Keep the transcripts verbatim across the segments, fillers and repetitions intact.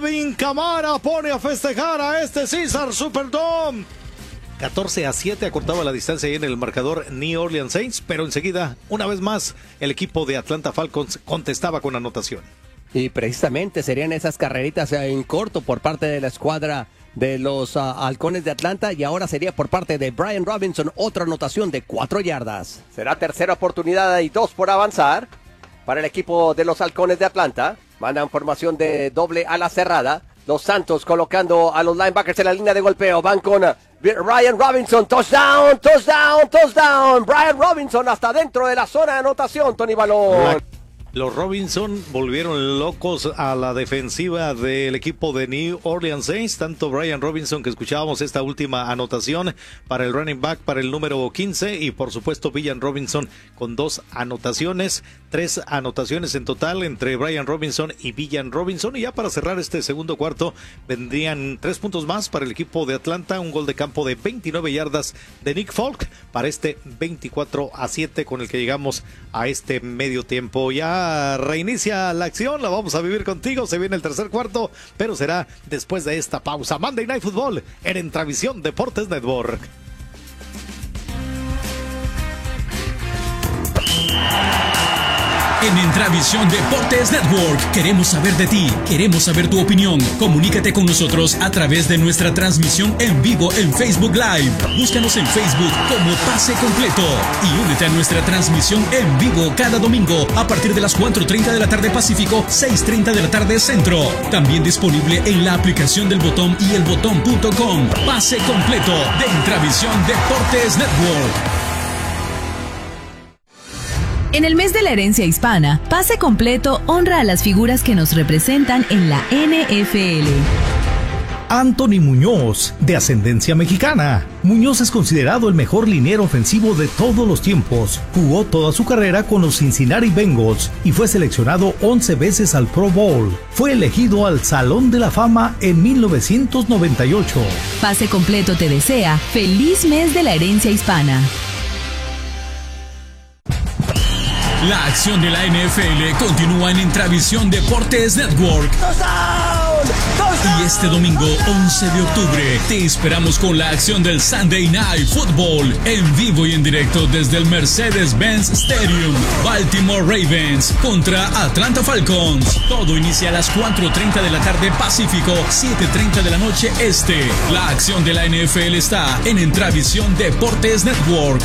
Alvin Kamara pone a festejar a este Caesars Superdome. catorce a siete acortaba la distancia ahí en el marcador New Orleans Saints, pero enseguida, una vez más, el equipo de Atlanta Falcons contestaba con anotación. Y precisamente serían esas carreritas en corto por parte de la escuadra de los uh, Halcones de Atlanta, y ahora sería por parte de Brian Robinson otra anotación de cuatro yardas. Será tercera oportunidad y dos por avanzar para el equipo de los Halcones de Atlanta. Mandan formación de doble ala cerrada. Los Santos colocando a los linebackers en la línea de golpeo. Van con uh, Brian Robinson. Touchdown, touchdown, touchdown. Brian Robinson hasta dentro de la zona de anotación, Tony Balón. La... Los Robinson volvieron locos a la defensiva del equipo de New Orleans Saints, tanto Brian Robinson, que escuchábamos esta última anotación para el running back, para el número quince, y por supuesto Villan Robinson con dos anotaciones, tres anotaciones en total entre Brian Robinson y Villan Robinson. Y ya para cerrar este segundo cuarto vendrían tres puntos más para el equipo de Atlanta, un gol de campo de veintinueve yardas de Nick Folk para este veinticuatro a siete con el que llegamos a este medio tiempo. Ya reinicia la acción, la vamos a vivir contigo, se viene el tercer cuarto, pero será después de esta pausa. Monday Night Football en Entravisión Deportes Network. En Entravisión Deportes Network queremos saber de ti, queremos saber tu opinión. Comunícate con nosotros a través de nuestra transmisión en vivo en Facebook Live. Búscanos en Facebook como Pase Completo y únete a nuestra transmisión en vivo cada domingo a partir de las cuatro treinta de la tarde Pacífico, seis treinta de la tarde Centro. También disponible en la aplicación del Botón y el botón punto com. Pase Completo de Entravisión Deportes Network. En el mes de la herencia hispana, Pase Completo honra a las figuras que nos representan en la N F L. Anthony Muñoz, de ascendencia mexicana. Muñoz es considerado el mejor liniero ofensivo de todos los tiempos. Jugó toda su carrera con los Cincinnati Bengals y fue seleccionado once veces al Pro Bowl. Fue elegido al Salón de la Fama en mil novecientos noventa y ocho. Pase Completo te desea feliz mes de la herencia hispana. La acción de la N F L continúa en Entravisión Deportes Network. ¡Touchdown! ¡Touchdown! Y este domingo once de octubre te esperamos con la acción del Sunday Night Football en vivo y en directo desde el Mercedes-Benz Stadium. Baltimore Ravens contra Atlanta Falcons. Todo inicia a las cuatro treinta de la tarde Pacífico, siete treinta de la noche Este. La acción de la N F L está en Entravisión Deportes Network.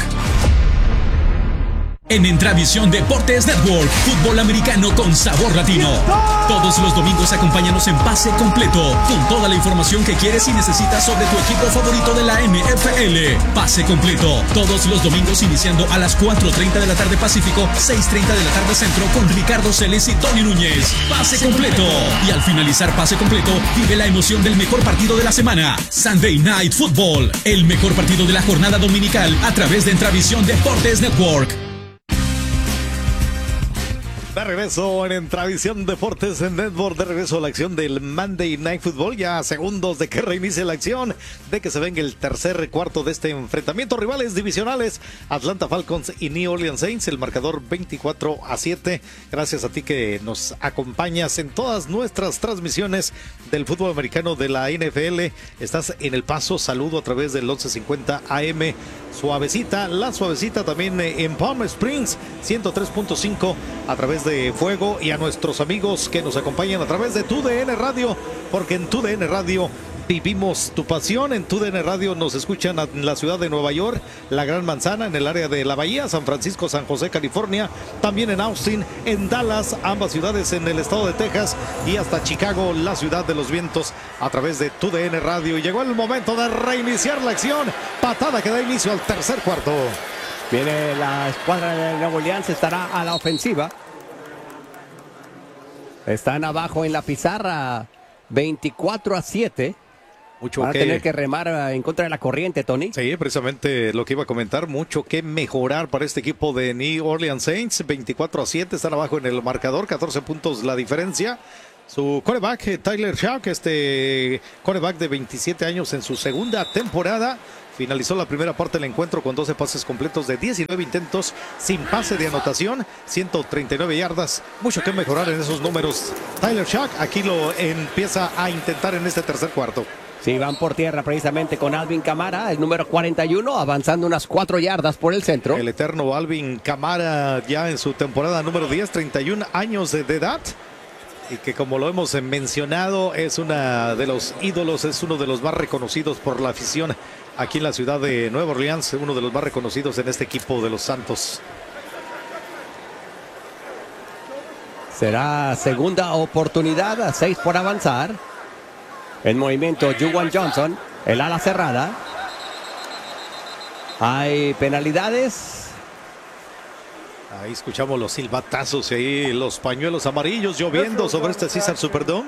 En Entravisión Deportes Network, fútbol americano con sabor latino. Todos los domingos acompáñanos en Pase Completo, con toda la información que quieres y necesitas sobre tu equipo favorito de la N F L. Pase Completo, todos los domingos iniciando a las cuatro treinta de la tarde Pacífico, seis treinta de la tarde Centro, con Ricardo Celes y Tony Núñez. Pase Completo. Y al finalizar Pase Completo, vive la emoción del mejor partido de la semana. Sunday Night Football, el mejor partido de la jornada dominical a través de Entravisión Deportes Network. De regreso en Entravisión Deportes en Network, de regreso a la acción del Monday Night Football, ya a segundos de que reinicie la acción, de que se venga el tercer cuarto de este enfrentamiento. Rivales divisionales, Atlanta Falcons y New Orleans Saints, el marcador veinticuatro a siete. Gracias a ti que nos acompañas en todas nuestras transmisiones del fútbol americano de la N F L. Estás en El Paso, saludo a través del once cincuenta A M. Suavecita, la suavecita también en Palm Springs, ciento tres punto cinco a través de Fuego, y a nuestros amigos que nos acompañan a través de Tu D N Radio, porque en Tu D N Radio vivimos tu pasión. En Tu D N Radio nos escuchan en la ciudad de Nueva York, la Gran Manzana, en el área de la Bahía, San Francisco, San José, California, también en Austin, en Dallas, ambas ciudades en el estado de Texas, y hasta Chicago, la ciudad de los vientos, a través de Tu D N Radio. Y llegó el momento de reiniciar la acción, patada que da inicio al tercer cuarto. Viene la escuadra de Nueva Orleans, estará a la ofensiva. Están abajo en la pizarra, veinticuatro a siete. Mucho Van a que... tener que remar en contra de la corriente, Tony. Sí, precisamente lo que iba a comentar. Mucho que mejorar para este equipo de New Orleans Saints. veinticuatro a siete, están abajo en el marcador, catorce puntos la diferencia. Su quarterback, Tyler Shough, este quarterback de veintisiete años en su segunda temporada, finalizó la primera parte del encuentro con doce pases completos de diecinueve intentos, sin pase de anotación, ciento treinta y nueve yardas. Mucho que mejorar en esos números. Tyler Shough aquí lo empieza a intentar en este tercer cuarto. Sí, van por tierra precisamente con Alvin Kamara, el número cuarenta y uno, avanzando unas cuatro yardas por el centro. El eterno Alvin Kamara ya en su temporada número diez, treinta y un años de, de edad. Y que, como lo hemos mencionado, es una de los ídolos, es uno de los más reconocidos por la afición aquí en la ciudad de Nueva Orleans, uno de los más reconocidos en este equipo de los Santos. Será segunda oportunidad, a seis por avanzar. En movimiento, Juwan Johnson, el ala cerrada. Hay penalidades. Ahí escuchamos los silbatazos y ahí los pañuelos amarillos lloviendo sobre este Caesars Superdome.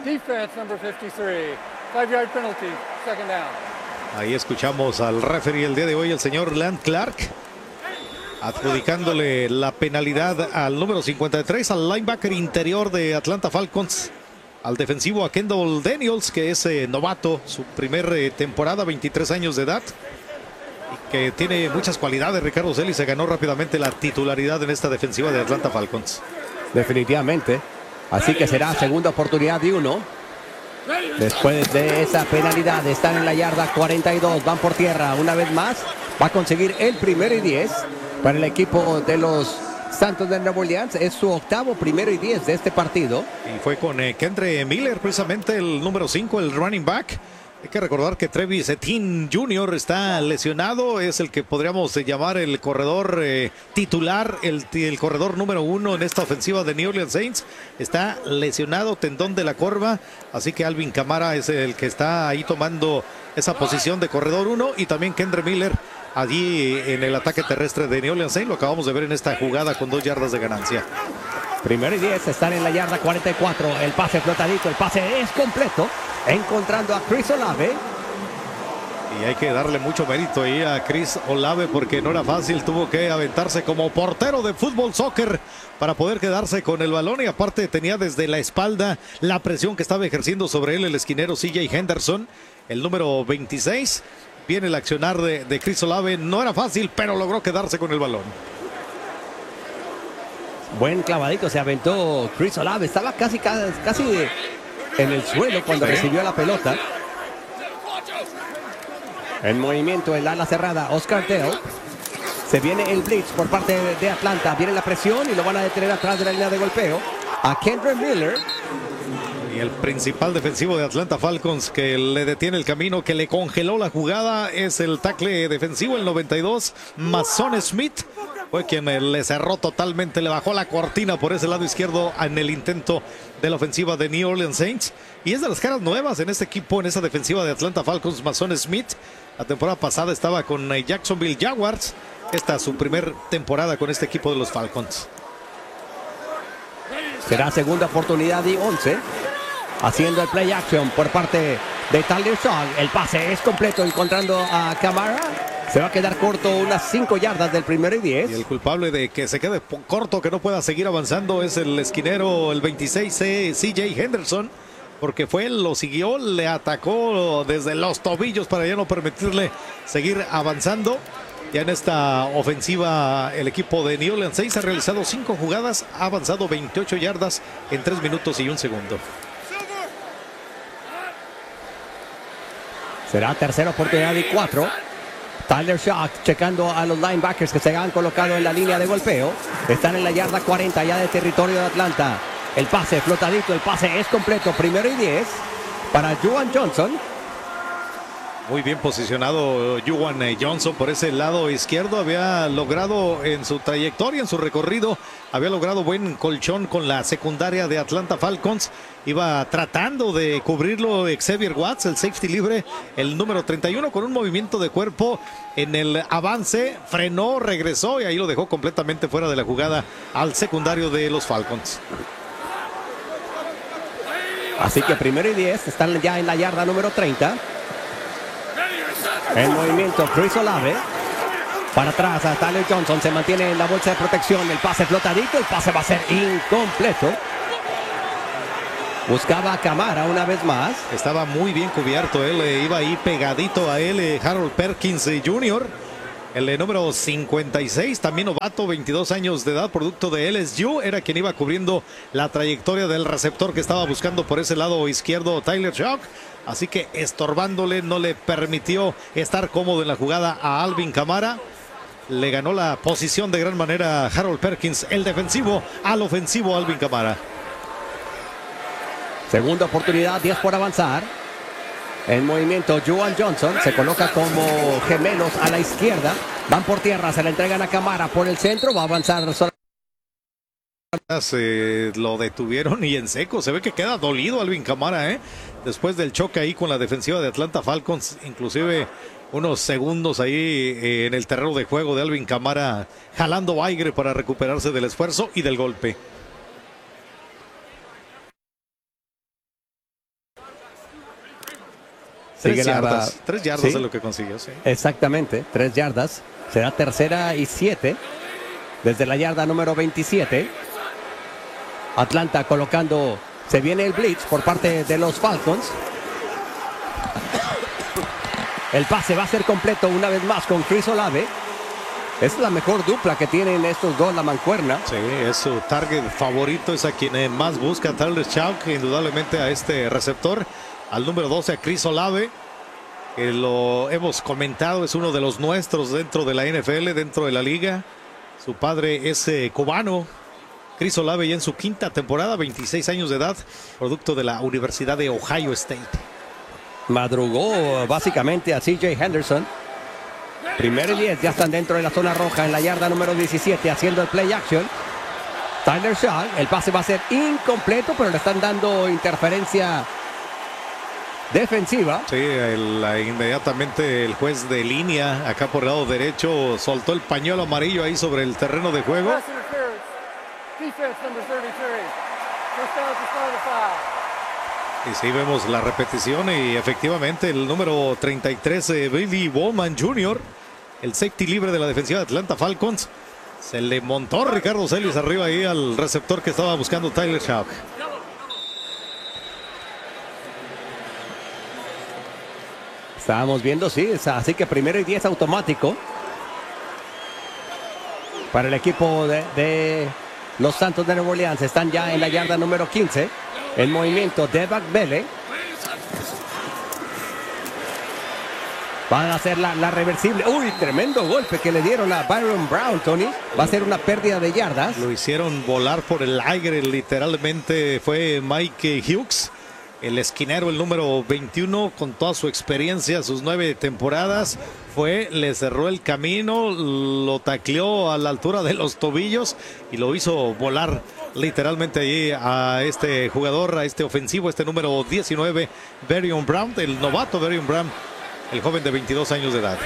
Ahí escuchamos al referee el día de hoy, el señor Land Clark, adjudicándole la penalidad al número cincuenta y tres, al linebacker interior de Atlanta Falcons, al defensivo a Kendall Daniels, que es eh, novato, su primer eh, temporada, veintitrés años de edad. Que tiene muchas cualidades. Ricardo Celis se ganó rápidamente la titularidad en esta defensiva de Atlanta Falcons. Definitivamente. Así que será segunda oportunidad de uno. Después de esa penalidad están en la yarda cuarenta y dos. Van por tierra una vez más. Va a conseguir el primero y diez para el equipo de los Santos de Nueva Orleans. Es su octavo primero y diez de este partido. Y fue con eh, Kendre Miller, precisamente el número cinco, el running back. Hay que recordar que Travis Etienne junior está lesionado, es el que podríamos llamar el corredor eh, titular, el, el corredor número uno en esta ofensiva de New Orleans Saints. Está lesionado, tendón de la corva, así que Alvin Kamara es el que está ahí tomando esa posición de corredor uno, y también Kendre Miller allí en el ataque terrestre de New Orleans Saints. Lo acabamos de ver en esta jugada con dos yardas de ganancia. Primero y diez, están en la yarda cuarenta y cuatro. El pase flotadito, el pase es completo. Encontrando a Chris Olave. Y hay que darle mucho mérito ahí a Chris Olave, porque no era fácil. Tuvo que aventarse como portero de fútbol soccer para poder quedarse con el balón. Y aparte tenía desde la espalda la presión que estaba ejerciendo sobre él el esquinero C J Henderson, el número veintiséis. Viene el accionar de, de Chris Olave. No era fácil, pero logró quedarse con el balón. Buen clavadito se aventó Chris Olave. Estaba casi, casi en el suelo cuando sí. recibió la pelota. En movimiento el ala cerrada, Oscar Dale. Se viene el blitz por parte de Atlanta. Viene la presión y lo van a detener atrás de la línea de golpeo. A Kendre Miller. Y el principal defensivo de Atlanta Falcons que le detiene el camino, que le congeló la jugada, es el tackle defensivo, el noventa y dos, Mason Smith. Fue quien le cerró totalmente, le bajó la cortina por ese lado izquierdo en el intento de la ofensiva de New Orleans Saints. Y es de las caras nuevas en este equipo, en esa defensiva de Atlanta Falcons, Mason Smith. La temporada pasada estaba con Jacksonville Jaguars. Esta es su primer temporada con este equipo de los Falcons. Será segunda oportunidad y once. Haciendo el play action por parte de Tyler Shough. El pase es completo, encontrando a Kamara. Se va a quedar corto, unas cinco yardas del primero y diez. Y el culpable de que se quede corto, que no pueda seguir avanzando, es el esquinero, el veintiséis, C J Henderson. Porque fue él, lo siguió, le atacó desde los tobillos para ya no permitirle seguir avanzando. Ya en esta ofensiva el equipo de New Orleans Saints ha realizado cinco jugadas, ha avanzado veintiocho yardas en tres minutos y un segundo. Será tercera oportunidad y cuatro. Tyler Shough checando a los linebackers que se han colocado en la línea de golpeo. Están en la yarda cuarenta ya de territorio de Atlanta. El pase flotadito, el pase es completo. Primero y diez para Juwan Johnson. Muy bien posicionado Juwan Johnson por ese lado izquierdo. Había logrado en su trayectoria, en su recorrido, había logrado buen colchón con la secundaria de Atlanta Falcons. Iba tratando de cubrirlo Xavier Watts, el safety libre, el número treinta y uno, con un movimiento de cuerpo en el avance. Frenó, regresó y ahí lo dejó completamente fuera de la jugada al secundario de los Falcons. Así que primero y diez, están ya en la yarda número treinta. En movimiento Chris Olave. Para atrás a Tyler Johnson, se mantiene en la bolsa de protección. El pase flotadito, el pase va a ser incompleto. Buscaba a Camara una vez más. Estaba muy bien cubierto él, eh, iba ahí pegadito a él, eh, Harold Perkins eh, junior El eh, número cincuenta y seis, también novato, veintidós años de edad, producto de L S U, era quien iba cubriendo la trayectoria del receptor que estaba buscando por ese lado izquierdo Tyler Shough. Así que estorbándole, no le permitió estar cómodo en la jugada a Alvin Kamara. Le ganó la posición de gran manera Harold Perkins, el defensivo al ofensivo Alvin Kamara. Segunda oportunidad, diez por avanzar. En movimiento Juwan Johnson se coloca como gemelos a la izquierda. Van por tierra, se la entregan a Kamara por el centro, va a avanzar. Se lo detuvieron y en seco, se ve que queda dolido Alvin Kamara, ¿eh? Después del choque ahí con la defensiva de Atlanta Falcons, inclusive unos segundos ahí eh, en el terreno de juego de Alvin Kamara jalando aire para recuperarse del esfuerzo y del golpe. Tres Sigue yardas, la... tres yardas ¿Sí? es lo que consiguió, sí. Exactamente, tres yardas. Será tercera y siete. Desde la yarda número veintisiete. Atlanta colocando, se viene el blitz por parte de los Falcons. El pase va a ser completo una vez más con Chris Olave. Es la mejor dupla que tienen estos dos, la mancuerna. Sí, es su target favorito, es a quien más busca Tyler Shough, indudablemente a este receptor. Al número doce, a Chris Olave, que lo hemos comentado, es uno de los nuestros dentro de la N F L, dentro de la liga. Su padre es eh, cubano. Chris Olave ya en su quinta temporada, veintiséis años de edad, producto de la Universidad de Ohio State. Madrugó básicamente a C J Henderson. Primero y diez, ya están dentro de la zona roja en la yarda número diecisiete, haciendo el play action. Tyler Shough, el pase va a ser incompleto, pero le están dando interferencia defensiva. Sí, el, inmediatamente el juez de línea acá por el lado derecho soltó el pañuelo amarillo ahí sobre el terreno de juego. Y sí, vemos la repetición y efectivamente el número treinta y tres, eh, Billy Bowman junior, el safety libre de la defensiva de Atlanta Falcons, se le montó Ricardo Celis arriba ahí al receptor que estaba buscando Tyler Shough. Estábamos viendo, sí, así que primero y diez automático para el equipo de, de los Santos de Nueva Orleans. Están ya en la yarda número quince. El movimiento de Bele. Van a hacer la, la reversible. Uy, tremendo golpe que le dieron a Byron Brown, Tony. Va a ser una pérdida de yardas. Lo hicieron volar por el aire, literalmente fue Mike Hughes. El esquinero, el número veintiuno, con toda su experiencia, sus nueve temporadas, fue, le cerró el camino, lo tacleó a la altura de los tobillos y lo hizo volar literalmente allí a este jugador, a este ofensivo, este número diecinueve, Byron Brown, el novato Byron Brown, el joven de veintidós años de edad.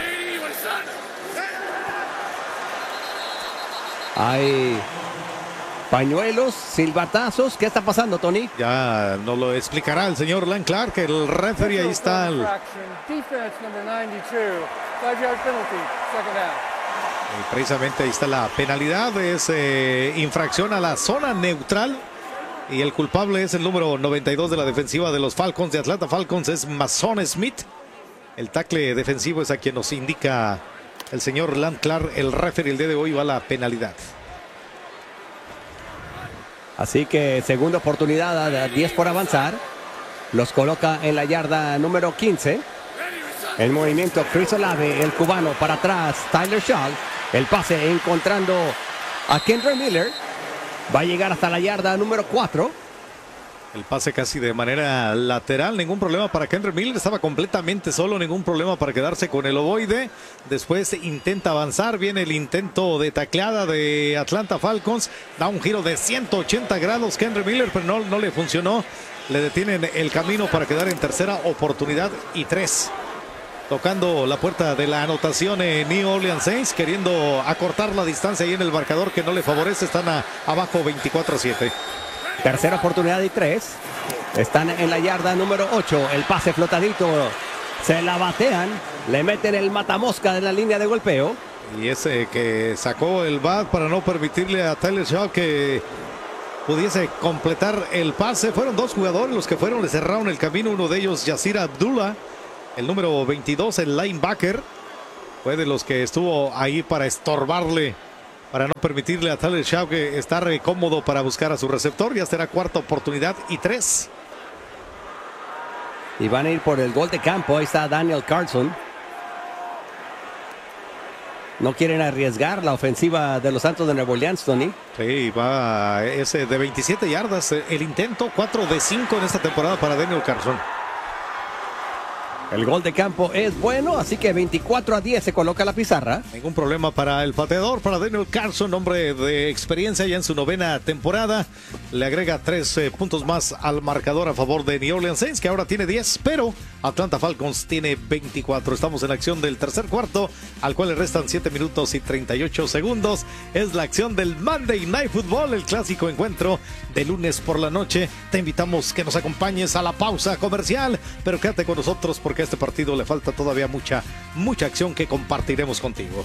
Hay pañuelos, silbatazos. ¿Qué está pasando, Tony? Ya nos lo explicará el señor Lan Clark, el referee. Ahí está el... Y precisamente ahí está la penalidad. Es eh, infracción a la zona neutral. Y el culpable es el número noventa y dos de la defensiva de los Falcons de Atlanta Falcons. Es Mason Smith. El tackle defensivo es a quien nos indica el señor Lan Clark. El referee el día de hoy va a la penalidad. Así que segunda oportunidad a diez por avanzar. Los coloca en la yarda número quince. El movimiento Chris Olave, el cubano para atrás. Tyler Shough. El pase encontrando a Kendre Miller. Va a llegar hasta la yarda número cuatro. El pase casi de manera lateral, ningún problema para Kendre Miller, estaba completamente solo, ningún problema para quedarse con el ovoide. Después intenta avanzar, viene el intento de tacleada de Atlanta Falcons, da un giro de ciento ochenta grados Kendre Miller, pero no, no le funcionó. Le detienen el camino para quedar en tercera oportunidad y tres. Tocando la puerta de la anotación en New Orleans Saints, queriendo acortar la distancia ahí en el marcador que no le favorece, están a, abajo veinticuatro a siete. Tercera oportunidad y tres. Están en la yarda número ocho. El pase flotadito. Se la batean. Le meten el matamosca de la línea de golpeo. Y ese que sacó el bat para no permitirle a Tyler Shough que pudiese completar el pase. Fueron dos jugadores los que fueron, le cerraron el camino. Uno de ellos, Yasir Abdullah, el número veintidós, el linebacker. Fue de los que estuvo ahí para estorbarle, para no permitirle a Tyler Shaw que estar cómodo para buscar a su receptor. Ya será cuarta oportunidad y tres. Y van a ir por el gol de campo. Ahí está Daniel Carlson. No quieren arriesgar la ofensiva de los Santos de Nueva Orleans, Tony. Sí, va ese de veintisiete yardas. El intento, cuatro de cinco en esta temporada para Daniel Carlson. El gol de campo es bueno, así que veinticuatro a diez se coloca la pizarra. Ningún problema para el pateador, para Daniel Carlson, hombre de experiencia ya en su novena temporada. Le agrega tres eh, puntos más al marcador a favor de New Orleans Saints, que ahora tiene diez, pero Atlanta Falcons tiene veinticuatro. Estamos en la acción del tercer cuarto, al cual le restan siete minutos y treinta y ocho segundos. Es la acción del Monday Night Football, el clásico encuentro de lunes por la noche. Te invitamos que nos acompañes a la pausa comercial, pero quédate con nosotros porque a este partido le falta todavía mucha, mucha acción que compartiremos contigo.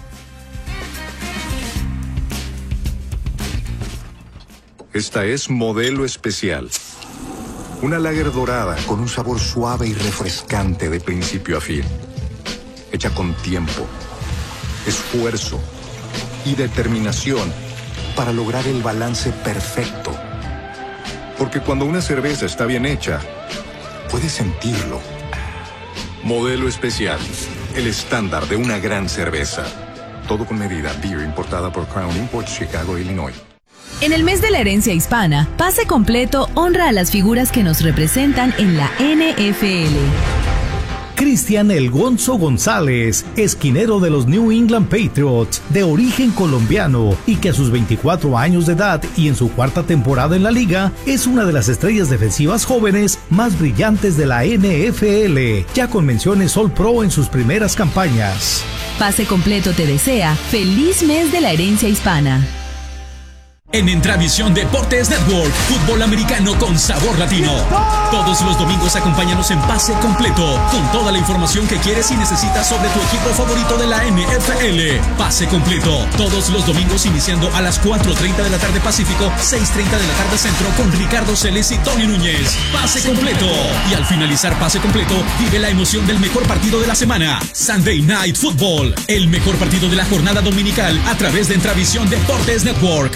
Esta es Modelo Especial. Una lager dorada con un sabor suave y refrescante de principio a fin. Hecha con tiempo, esfuerzo y determinación para lograr el balance perfecto. Porque cuando una cerveza está bien hecha, puedes sentirlo. Modelo Especial, el estándar de una gran cerveza. Todo con medida. Beer importada por Crown Imports, Chicago, Illinois. En el mes de la herencia hispana, Pase Completo honra a las figuras que nos representan en la N F L. Cristian El Gonzo González, esquinero de los New England Patriots, de origen colombiano y que a sus veinticuatro años de edad y en su cuarta temporada en la liga, es una de las estrellas defensivas jóvenes más brillantes de la N F L, ya con menciones All Pro en sus primeras campañas. Pase Completo te desea feliz mes de la herencia hispana. En Entravisión Deportes Network, fútbol americano con sabor latino. Todos los domingos acompáñanos en Pase Completo, con toda la información que quieres y necesitas sobre tu equipo favorito de la N F L. Pase Completo, todos los domingos iniciando a las cuatro treinta de la tarde Pacífico, seis treinta de la tarde Centro, con Ricardo Celes y Tony Núñez. Pase Completo. Y al finalizar Pase Completo, vive la emoción del mejor partido de la semana. Sunday Night Football, el mejor partido de la jornada dominical a través de Entravisión Deportes Network.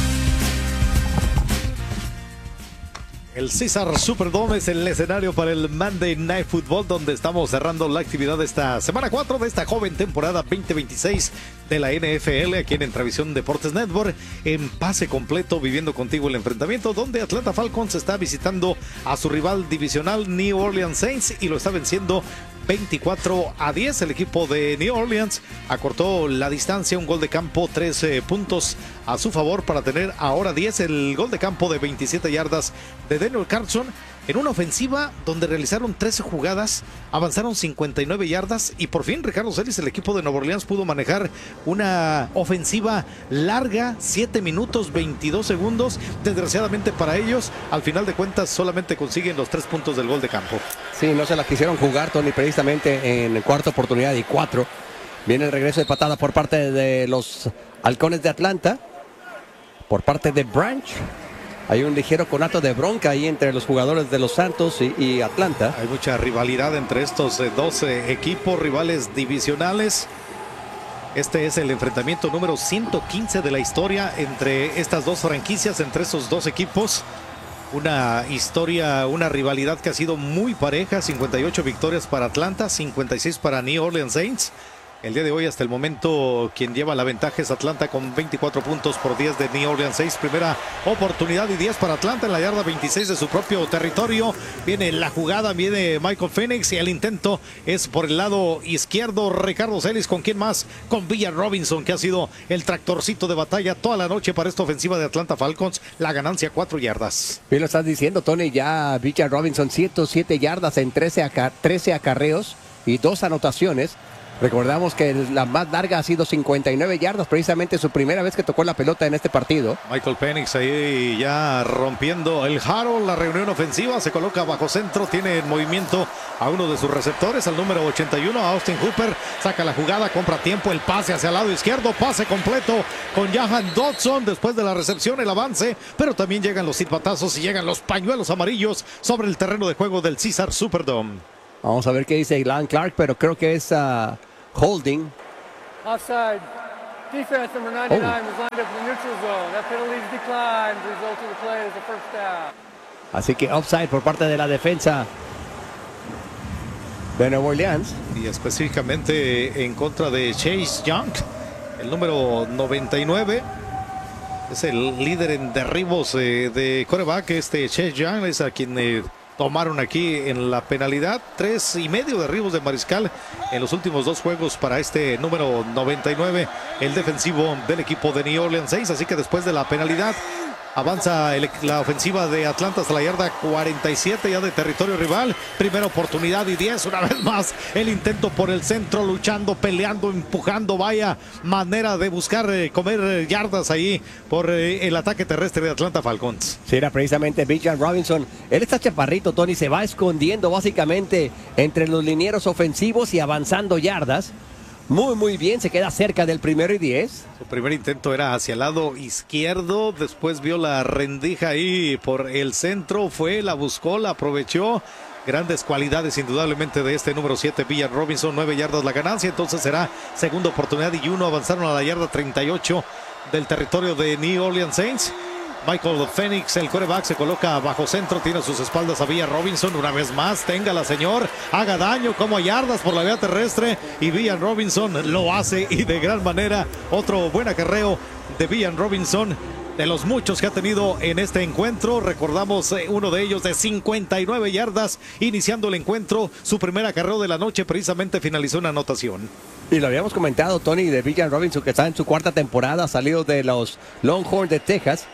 El César Superdome es el escenario para el Monday Night Football, donde estamos cerrando la actividad de esta semana cuatro de esta joven temporada veinte veintiséis de la N F L, aquí en Entravisión Deportes Network, en Pase Completo, viviendo contigo el enfrentamiento, donde Atlanta Falcons está visitando a su rival divisional New Orleans Saints y lo está venciendo veinticuatro a diez. El equipo de New Orleans acortó la distancia, un gol de campo, trece puntos a su favor para tener ahora diez. El gol de campo de veintisiete yardas de Daniel Carlson en una ofensiva donde realizaron trece jugadas, avanzaron cincuenta y nueve yardas y por fin Ricardo Celis, el equipo de Nueva Orleans, pudo manejar una ofensiva larga, siete minutos veintidós segundos. Desgraciadamente para ellos, al final de cuentas solamente consiguen los tres puntos del gol de campo. Sí, no se la quisieron jugar, Tony, precisamente en cuarta oportunidad y cuatro. Viene el regreso de patada por parte de los Halcones de Atlanta, por parte de Branch. Hay un ligero conato de bronca ahí entre los jugadores de los Santos y, y Atlanta. Hay mucha rivalidad entre estos eh, dos eh, equipos rivales divisionales. Este es el enfrentamiento número ciento quince de la historia entre estas dos franquicias, entre estos dos equipos. Una historia, una rivalidad que ha sido muy pareja. cincuenta y ocho victorias para Atlanta, cincuenta y seis para New Orleans Saints. El día de hoy, hasta el momento, quien lleva la ventaja es Atlanta con veinticuatro puntos por diez de New Orleans Saints. Primera oportunidad y diez para Atlanta en la yarda veintiséis de su propio territorio. Viene la jugada, viene Michael Phoenix y el intento es por el lado izquierdo. Ricardo Celis, ¿con quién más? Con Villar Robinson, que ha sido el tractorcito de batalla toda la noche para esta ofensiva de Atlanta Falcons. La ganancia, cuatro yardas. Bien lo estás diciendo, Tony. Ya Villar Robinson, ciento siete yardas en trece, aca trece acarreos y dos anotaciones. Recordamos que la más larga ha sido cincuenta y nueve yardas, precisamente su primera vez que tocó la pelota en este partido. Michael Penix ahí ya rompiendo el Harold, la reunión ofensiva, se coloca bajo centro, tiene en movimiento a uno de sus receptores, al número ochenta y uno, a Austin Hooper, saca la jugada, compra tiempo, el pase hacia el lado izquierdo, pase completo con Jahan Dodson, después de la recepción, el avance, pero también llegan los silbatazos y llegan los pañuelos amarillos sobre el terreno de juego del Caesars Superdome. Vamos a ver qué dice Ilan Clark, pero creo que es uh, holding. Offside. Defense number ninety-nine oh. was lined up in the neutral zone. That penalty declined. The result of the play is a first down. Así que offside por parte de la defensa de Nueva Orleans. Y específicamente en contra de Chase Young, el número noventa y nueve. Es el líder en derribos eh, de quarterback. Este Chase Young es a quien... Eh, tomaron aquí en la penalidad. Tres y medio derribos de mariscal en los últimos dos juegos para este número noventa y nueve, el defensivo del equipo de New Orleans Saints. Así que después de la penalidad avanza el, la ofensiva de Atlanta hasta la yarda cuarenta y siete ya de territorio rival. Primera oportunidad y diez, una vez más el intento por el centro, luchando, peleando, empujando. Vaya manera de buscar eh, comer eh, yardas ahí por eh, el ataque terrestre de Atlanta Falcons. Sí, era precisamente Bijan Robinson. Él está chaparrito, Tony, se va escondiendo básicamente entre los linieros ofensivos y avanzando yardas. Muy, muy bien, se queda cerca del primero y diez. Su primer intento era hacia el lado izquierdo, después vio la rendija ahí por el centro, fue, la buscó, la aprovechó. Grandes cualidades indudablemente de este número siete, Bijan Robinson, nueve yardas la ganancia, entonces será segunda oportunidad y uno, avanzaron a la yarda treinta y ocho del territorio de New Orleans Saints. Michael Penix, el quarterback, se coloca bajo centro, tiene a sus espaldas a Bijan Robinson, una vez más, téngala señor, haga daño como a yardas por la vía terrestre, y Bijan Robinson lo hace y de gran manera. Otro buen acarreo de Bijan Robinson, de los muchos que ha tenido en este encuentro. Recordamos eh, uno de ellos de cincuenta y nueve yardas, iniciando el encuentro, su primer acarreo de la noche, precisamente finalizó una anotación. Y lo habíamos comentado, Tony, de Bijan Robinson, que está en su cuarta temporada, salido de los Longhorns de Texas.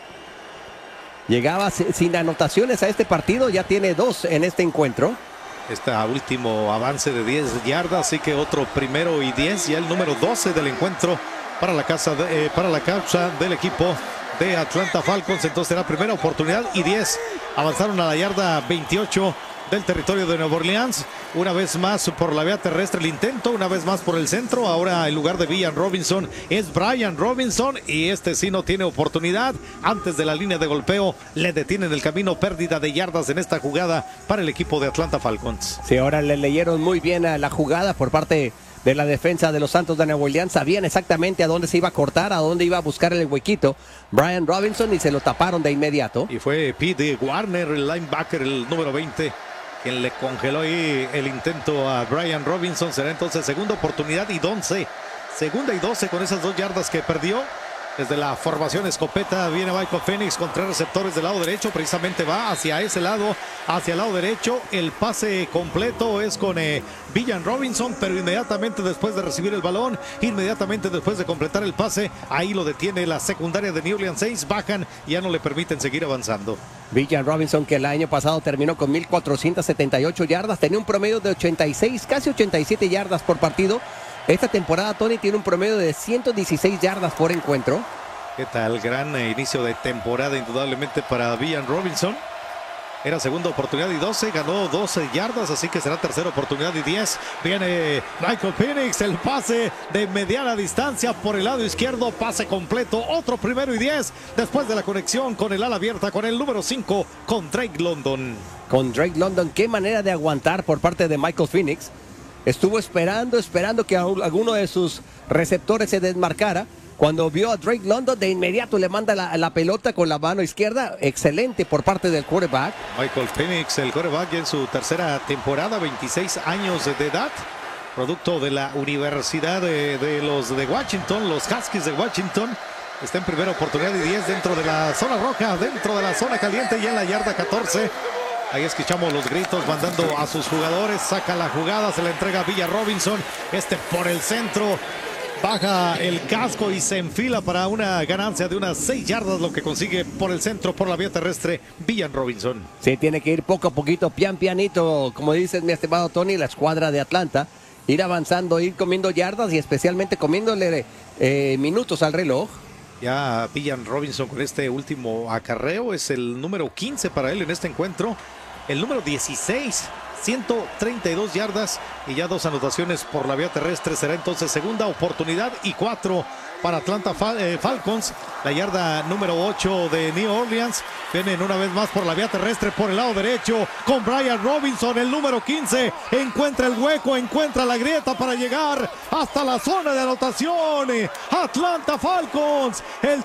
Llegaba sin anotaciones a este partido, ya tiene dos en este encuentro. Este último avance de diez yardas, así que otro primero y diez, ya el número doce del encuentro para la, casa de, eh, para la causa del equipo de Atlanta Falcons. Entonces será primera oportunidad y diez. Avanzaron a la yarda veintiocho del territorio de Nueva Orleans. Una vez más por la vía terrestre el intento, una vez más por el centro. Ahora en lugar de Bijan Robinson es Brian Robinson, y este sí no tiene oportunidad. Antes de la línea de golpeo le detienen el camino, pérdida de yardas en esta jugada para el equipo de Atlanta Falcons. Sí, ahora le leyeron muy bien a la jugada por parte de la defensa de los Santos de Nueva Orleans. Sabían exactamente a dónde se iba a cortar, a dónde iba a buscar el huequito Brian Robinson, y se lo taparon de inmediato. Y fue Pete Warner, el linebacker, el número veinte, quien le congeló ahí el intento a Brian Robinson. Será entonces segunda oportunidad y doce. Segunda y doce con esas dos yardas que perdió. Desde la formación escopeta viene Michael Penix con tres receptores del lado derecho. Precisamente va hacia ese lado, hacia el lado derecho. El pase completo es con eh, Bijan Robinson, pero inmediatamente después de recibir el balón, inmediatamente después de completar el pase, ahí lo detiene la secundaria de New Orleans Saints. Bajan y ya no le permiten seguir avanzando. Bijan Robinson, que el año pasado terminó con mil cuatrocientas setenta y ocho yardas, tenía un promedio de ochenta y seis, casi ochenta y siete yardas por partido. Esta temporada, Tony, tiene un promedio de ciento dieciséis yardas por encuentro. ¿Qué tal? Gran eh, inicio de temporada indudablemente para Bijan Robinson. Era segunda oportunidad y doce, ganó doce yardas, así que será tercera oportunidad y diez. Viene Michael Penix, el pase de mediana distancia por el lado izquierdo, pase completo, otro primero y diez, después de la conexión con el ala abierta, con el número cinco, con Drake London. Con Drake London, qué manera de aguantar por parte de Michael Penix. Estuvo esperando, esperando que alguno de sus receptores se desmarcara. Cuando vio a Drake London, de inmediato le manda la, la pelota con la mano izquierda. Excelente por parte del quarterback. Michael Penix, el quarterback, en su tercera temporada, veintiséis años de edad. Producto de la Universidad de, de los de Washington, los Huskies de Washington. Está en primera oportunidad y diez dentro de la zona roja, dentro de la zona caliente y en la yarda catorce. Ahí escuchamos los gritos mandando a sus jugadores. Saca la jugada, se la entrega a Bijan Robinson. Este por el centro. Baja el casco y se enfila para una ganancia de unas seis yardas, lo que consigue por el centro, por la vía terrestre, Bijan Robinson. Sí, tiene que ir poco a poquito, pian pianito, como dices mi estimado Tony, la escuadra de Atlanta. ir avanzando, ir comiendo yardas y especialmente comiéndole eh, minutos al reloj. Ya Villan Robinson con este último acarreo, es el número quince para él en este encuentro. El número dieciséis, ciento treinta y dos yardas y ya dos anotaciones por la vía terrestre. Será entonces segunda oportunidad y cuatro para Atlanta Fal eh, Falcons. La yarda número ocho de New Orleans. Vienen una vez más por la vía terrestre por el lado derecho con Brian Robinson, el número quince. Encuentra el hueco, encuentra la grieta para llegar hasta la zona de anotación. Atlanta Falcons, el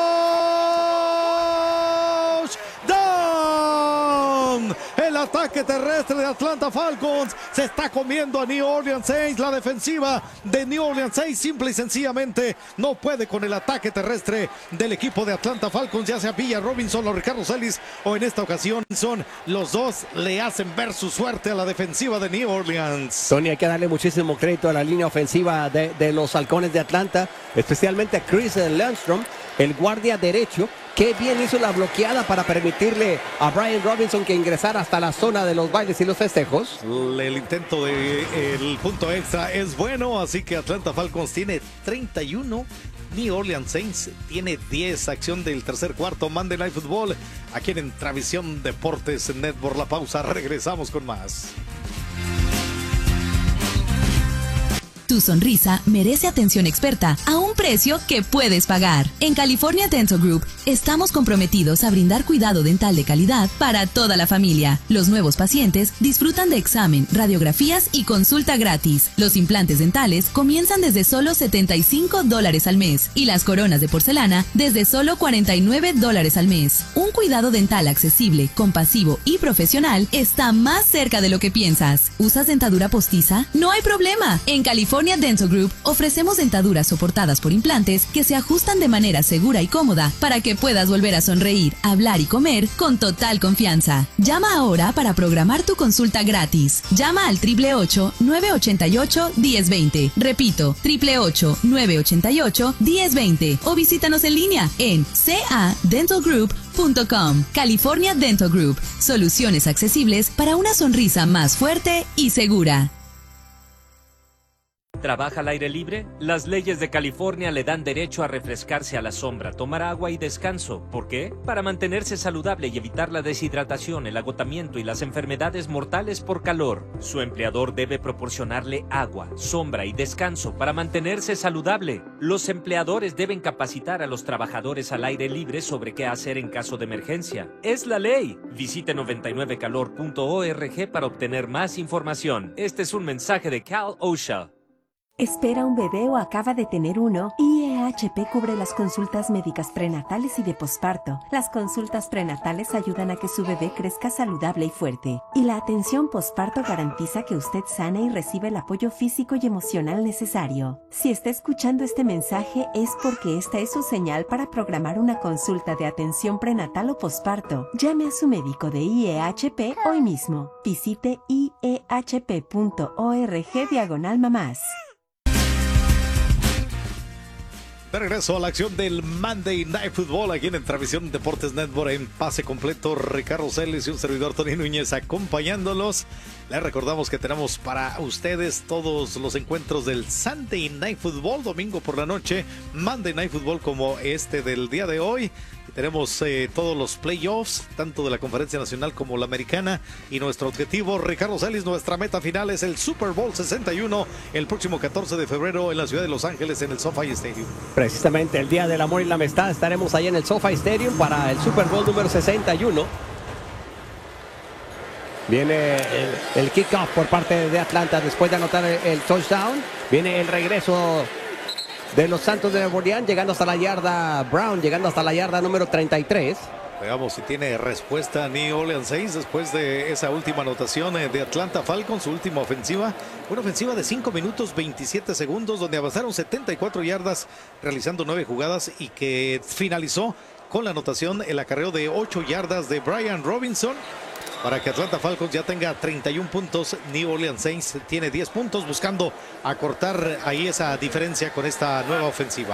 touchdown. El ataque terrestre de Atlanta Falcons se está comiendo a New Orleans Saints. La defensiva de New Orleans Saints simple y sencillamente no puede con el ataque terrestre del equipo de Atlanta Falcons, ya sea Villan Robinson o Ricardo Celis, o en esta ocasión son los dos, le hacen ver su suerte a la defensiva de New Orleans. Tony, hay que darle muchísimo crédito a la línea ofensiva de, de los Halcones de Atlanta, especialmente a Chris Lundstrom, el guardia derecho. Qué bien hizo la bloqueada para permitirle a Brian Robinson que ingresara hasta la zona de los bailes y los festejos. El intento del punto extra es bueno, así que Atlanta Falcons tiene treinta y uno, New Orleans Saints tiene diez. Acción del tercer cuarto, Monday Night Football, aquí en Travisión Deportes Network. La pausa, regresamos con más. Tu sonrisa merece atención experta a un precio que puedes pagar. En California Dental Group estamos comprometidos a brindar cuidado dental de calidad para toda la familia. Los nuevos pacientes disfrutan de examen, radiografías y consulta gratis. Los implantes dentales comienzan desde solo setenta y cinco dólares al mes y las coronas de porcelana desde solo cuarenta y nueve dólares al mes. Un cuidado dental accesible, compasivo y profesional está más cerca de lo que piensas. ¿Usas dentadura postiza? No hay problema. En California Dental Group ofrecemos dentaduras soportadas por implantes que se ajustan de manera segura y cómoda para que puedas volver a sonreír, hablar y comer con total confianza. Llama ahora para programar tu consulta gratis. Llama al ocho ocho ocho, nueve ocho ocho, uno cero dos cero. Repito, ocho ocho ocho, nueve ocho ocho, uno cero dos cero o visítanos en línea en c a dental group punto com. California Dental Group. Soluciones accesibles para una sonrisa más fuerte y segura. ¿Trabaja al aire libre? Las leyes de California le dan derecho a refrescarse a la sombra, tomar agua y descanso. ¿Por qué? Para mantenerse saludable y evitar la deshidratación, el agotamiento y las enfermedades mortales por calor. Su empleador debe proporcionarle agua, sombra y descanso para mantenerse saludable. Los empleadores deben capacitar a los trabajadores al aire libre sobre qué hacer en caso de emergencia. ¡Es la ley! Visite noventa y nueve calor punto org para obtener más información. Este es un mensaje de Cal OSHA. ¿Espera un bebé o acaba de tener uno? I E H P cubre las consultas médicas prenatales y de posparto. Las consultas prenatales ayudan a que su bebé crezca saludable y fuerte. Y la atención posparto garantiza que usted sane y recibe el apoyo físico y emocional necesario. Si está escuchando este mensaje es porque esta es su señal para programar una consulta de atención prenatal o posparto. Llame a su médico de I E H P hoy mismo. Visite i e h p punto org diagonal mamás. De regreso a la acción del Monday Night Football aquí en Travisión Deportes Network en pase completo. Ricardo Celis y un servidor Tony Núñez acompañándolos. Les recordamos que tenemos para ustedes todos los encuentros del Sunday Night Football, domingo por la noche, Monday Night Football como este del día de hoy. Tenemos eh, todos los playoffs, tanto de la Conferencia Nacional como la Americana. Y nuestro objetivo, Ricardo Celis, nuestra meta final es el Super Bowl sesenta y uno, el próximo catorce de febrero en la ciudad de Los Ángeles, en el SoFi Stadium. Precisamente el Día del Amor y la Amistad estaremos ahí en el SoFi Stadium para el Super Bowl número sesenta y uno. Viene el, el kickoff por parte de Atlanta después de anotar el, el touchdown. Viene el regreso de los Santos de Nueva Orleans, llegando hasta la yarda Brown, llegando hasta la yarda número treinta y tres. Veamos si tiene respuesta New Orleans Saints después de esa última anotación de Atlanta Falcons, su última ofensiva. Una ofensiva de cinco minutos veintisiete segundos, donde avanzaron setenta y cuatro yardas, realizando nueve jugadas y que finalizó con la anotación, el acarreo de ocho yardas de Brian Robinson. Para que Atlanta Falcons ya tenga treinta y un puntos, New Orleans Saints tiene diez puntos, buscando acortar ahí esa diferencia con esta nueva ofensiva.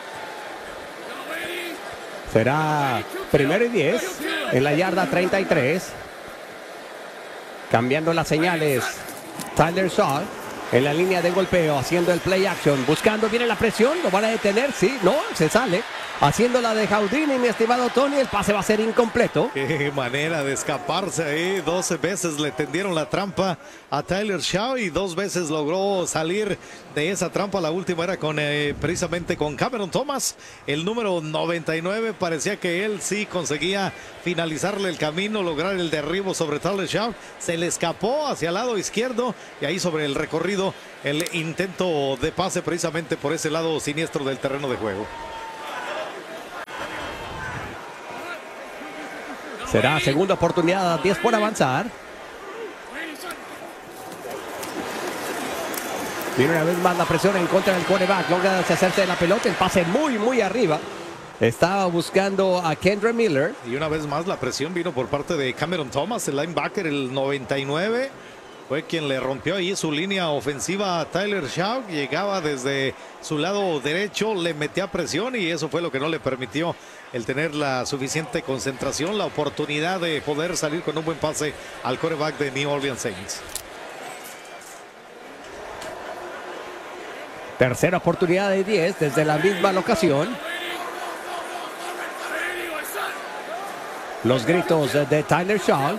Será primero y diez en la yarda treinta y tres. Cambiando las señales, Tyler Shaw. en la línea de golpeo, haciendo el play action, buscando, viene la presión, lo van a detener, sí, no, se sale, haciendo la de Houdini, mi estimado Tony, el pase va a ser incompleto. Qué manera de escaparse ahí, doce veces le tendieron la trampa a Tyler Shaw y dos veces logró salir de esa trampa, la última era con eh, precisamente con Cameron Thomas, el número noventa y nueve, parecía que él sí conseguía finalizarle el camino, lograr el derribo sobre Tyler Shaw, se le escapó hacia el lado izquierdo y ahí sobre el recorrido el intento de pase precisamente por ese lado siniestro del terreno de juego. Será segunda oportunidad, diez por avanzar. Viene una vez más la presión en contra del quarterback, logra deshacerse de la pelota, el pase muy muy arriba. Estaba buscando a Kendre Miller. Y una vez más la presión vino por parte de Cameron Thomas, el linebacker, el noventa y nueve. Fue quien le rompió ahí su línea ofensiva a Tyler Shaw. Llegaba desde su lado derecho, le metía presión y eso fue lo que no le permitió el tener la suficiente concentración, la oportunidad de poder salir con un buen pase al quarterback de New Orleans Saints. Tercera oportunidad de diez desde la misma locación. Los gritos de Tyler Shaw.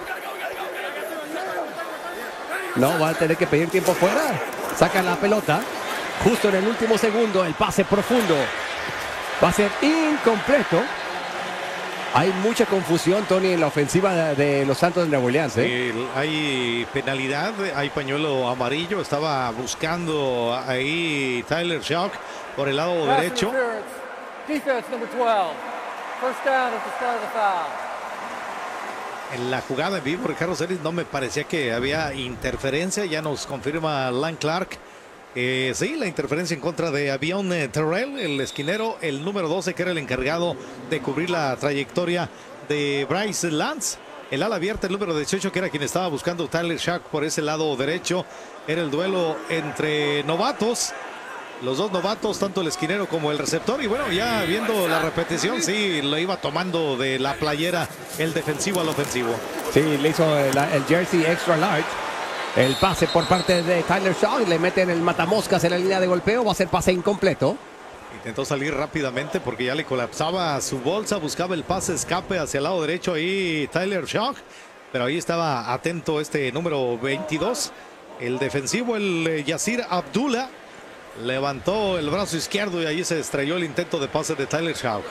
No, va a tener que pedir tiempo fuera. Saca la pelota. Justo en el último segundo, el pase profundo. Va a ser incompleto. Hay mucha confusión, Tony, en la ofensiva de, de los Santos de Nueva Orleans, ¿eh? El, hay penalidad, hay pañuelo amarillo. Estaba buscando ahí Tyler Shaw por el lado derecho. Defense number twelve. First down at the start of the foul. En la jugada en vivo, Ricardo Celis, no me parecía que había interferencia. Ya nos confirma Lan Clark. Eh, sí, la interferencia en contra de Avion Terrell, el esquinero, el número doce, que era el encargado de cubrir la trayectoria de Bryce Lance. El ala abierta, el número dieciocho, que era quien estaba buscando Tyler Shaw por ese lado derecho. Era el duelo entre novatos. Los dos novatos, tanto el esquinero como el receptor. Y bueno, ya viendo la repetición, sí, lo iba tomando de la playera el defensivo al ofensivo. Sí, le hizo el, el jersey extra large. El pase por parte de Tyler Shaw. Le meten el matamoscas en la línea de golpeo. Va a ser pase incompleto. Intentó salir rápidamente porque ya le colapsaba su bolsa. Buscaba el pase escape hacia el lado derecho ahí Tyler Shaw. Pero ahí estaba atento este número veintidós. El defensivo, el Yasir Abdullah. Levantó el brazo izquierdo y allí se estrelló el intento de pase de Tyler Shaw.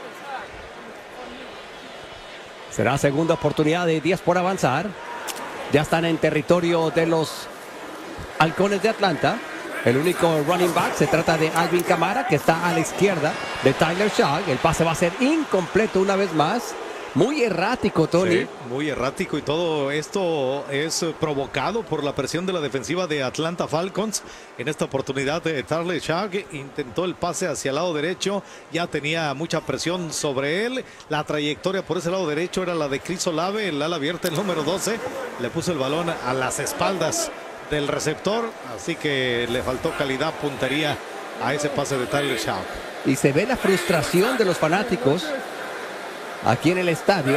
Será segunda oportunidad de diez por avanzar. Ya están en territorio de los Halcones de Atlanta. El único running back se trata de Alvin Kamara, que está a la izquierda de Tyler Shaw. El pase va a ser incompleto una vez más. Muy errático, Tony. Sí, muy errático, y todo esto es provocado por la presión de la defensiva de Atlanta Falcons. En esta oportunidad de Tyler Shaw intentó el pase hacia el lado derecho, ya tenía mucha presión sobre él. La trayectoria por ese lado derecho era la de Chris Olave, el ala abierta, el número doce. Le puso el balón a las espaldas del receptor, así que le faltó calidad, puntería a ese pase de Tyler Shaw. Y se ve la frustración de los fanáticos aquí en el estadio.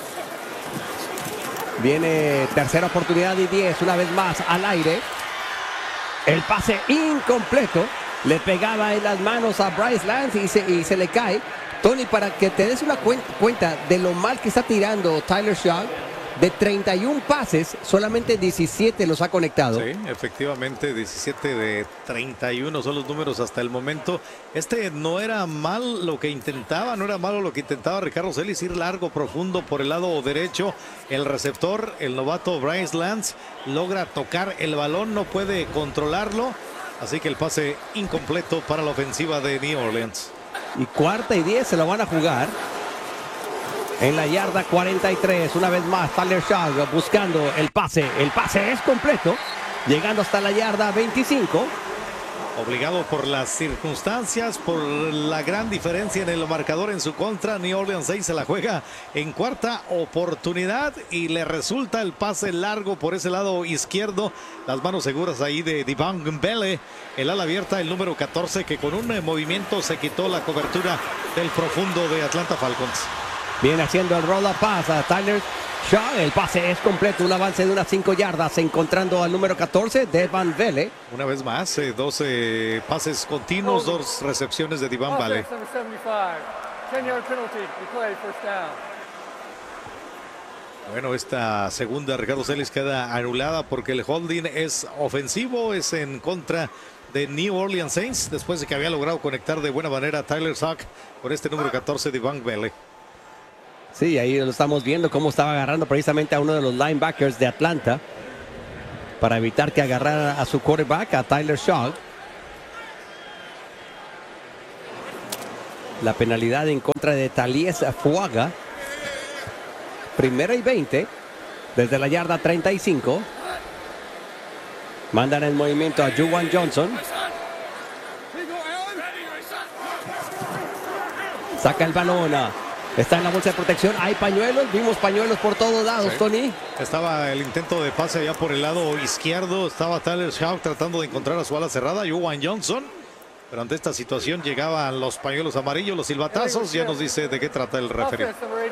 Viene tercera oportunidad y diez, una vez más al aire. El pase incompleto. Le pegaba en las manos a Bryce Lance y se, y se le cae. Tony, para que te des una cuen cuenta de lo mal que está tirando Tyler Shaw, de treinta y uno pases, solamente diecisiete los ha conectado. Sí, efectivamente, diecisiete de treinta y uno son los números hasta el momento. Este no era mal lo que intentaba, no era malo lo que intentaba Ricardo Celis, ir largo, profundo por el lado derecho. El receptor, el novato Bryce Lance, logra tocar el balón, no puede controlarlo. Así que el pase incompleto para la ofensiva de New Orleans. Y cuarta y diez se lo van a jugar. En la yarda cuarenta y tres, una vez más Tyler Shaw buscando el pase. El pase es completo, llegando hasta la yarda veinticinco. Obligado por las circunstancias, por la gran diferencia en el marcador en su contra, New Orleans seis se la juega en cuarta oportunidad y le resulta el pase largo por ese lado izquierdo. Las manos seguras ahí de Devon Bell, el ala abierta, el número catorce, que con un movimiento se quitó la cobertura del profundo de Atlanta Falcons. Viene haciendo el roll-up pass a Tyler Shaw, el pase es completo, un avance de unas cinco yardas, encontrando al número catorce, Devon Vele. Una vez más, eh, doce pases continuos, dos recepciones de Devon Vele. Bueno, esta segunda, Ricardo Celis, queda anulada porque el holding es ofensivo, es en contra de New Orleans Saints, después de que había logrado conectar de buena manera a Tyler Shough por este número catorce, Devon Vele. Sí, ahí lo estamos viendo cómo estaba agarrando precisamente a uno de los linebackers de Atlanta para evitar que agarrara a su quarterback, a Tyler Shough. La penalidad en contra de Talies Fuaga. Primera y veinte desde la yarda treinta y cinco. Mandan el movimiento a Juwan Johnson. Saca el balón. Está en la bolsa de protección. Hay pañuelos. Vimos pañuelos por todos lados, sí. Tony. Estaba el intento de pase allá por el lado izquierdo. Estaba Tyler Shough tratando de encontrar a su ala cerrada, Juwan Johnson. Pero ante esta situación llegaban los pañuelos amarillos, los silbatazos. Ya nos dice de qué trata el referee.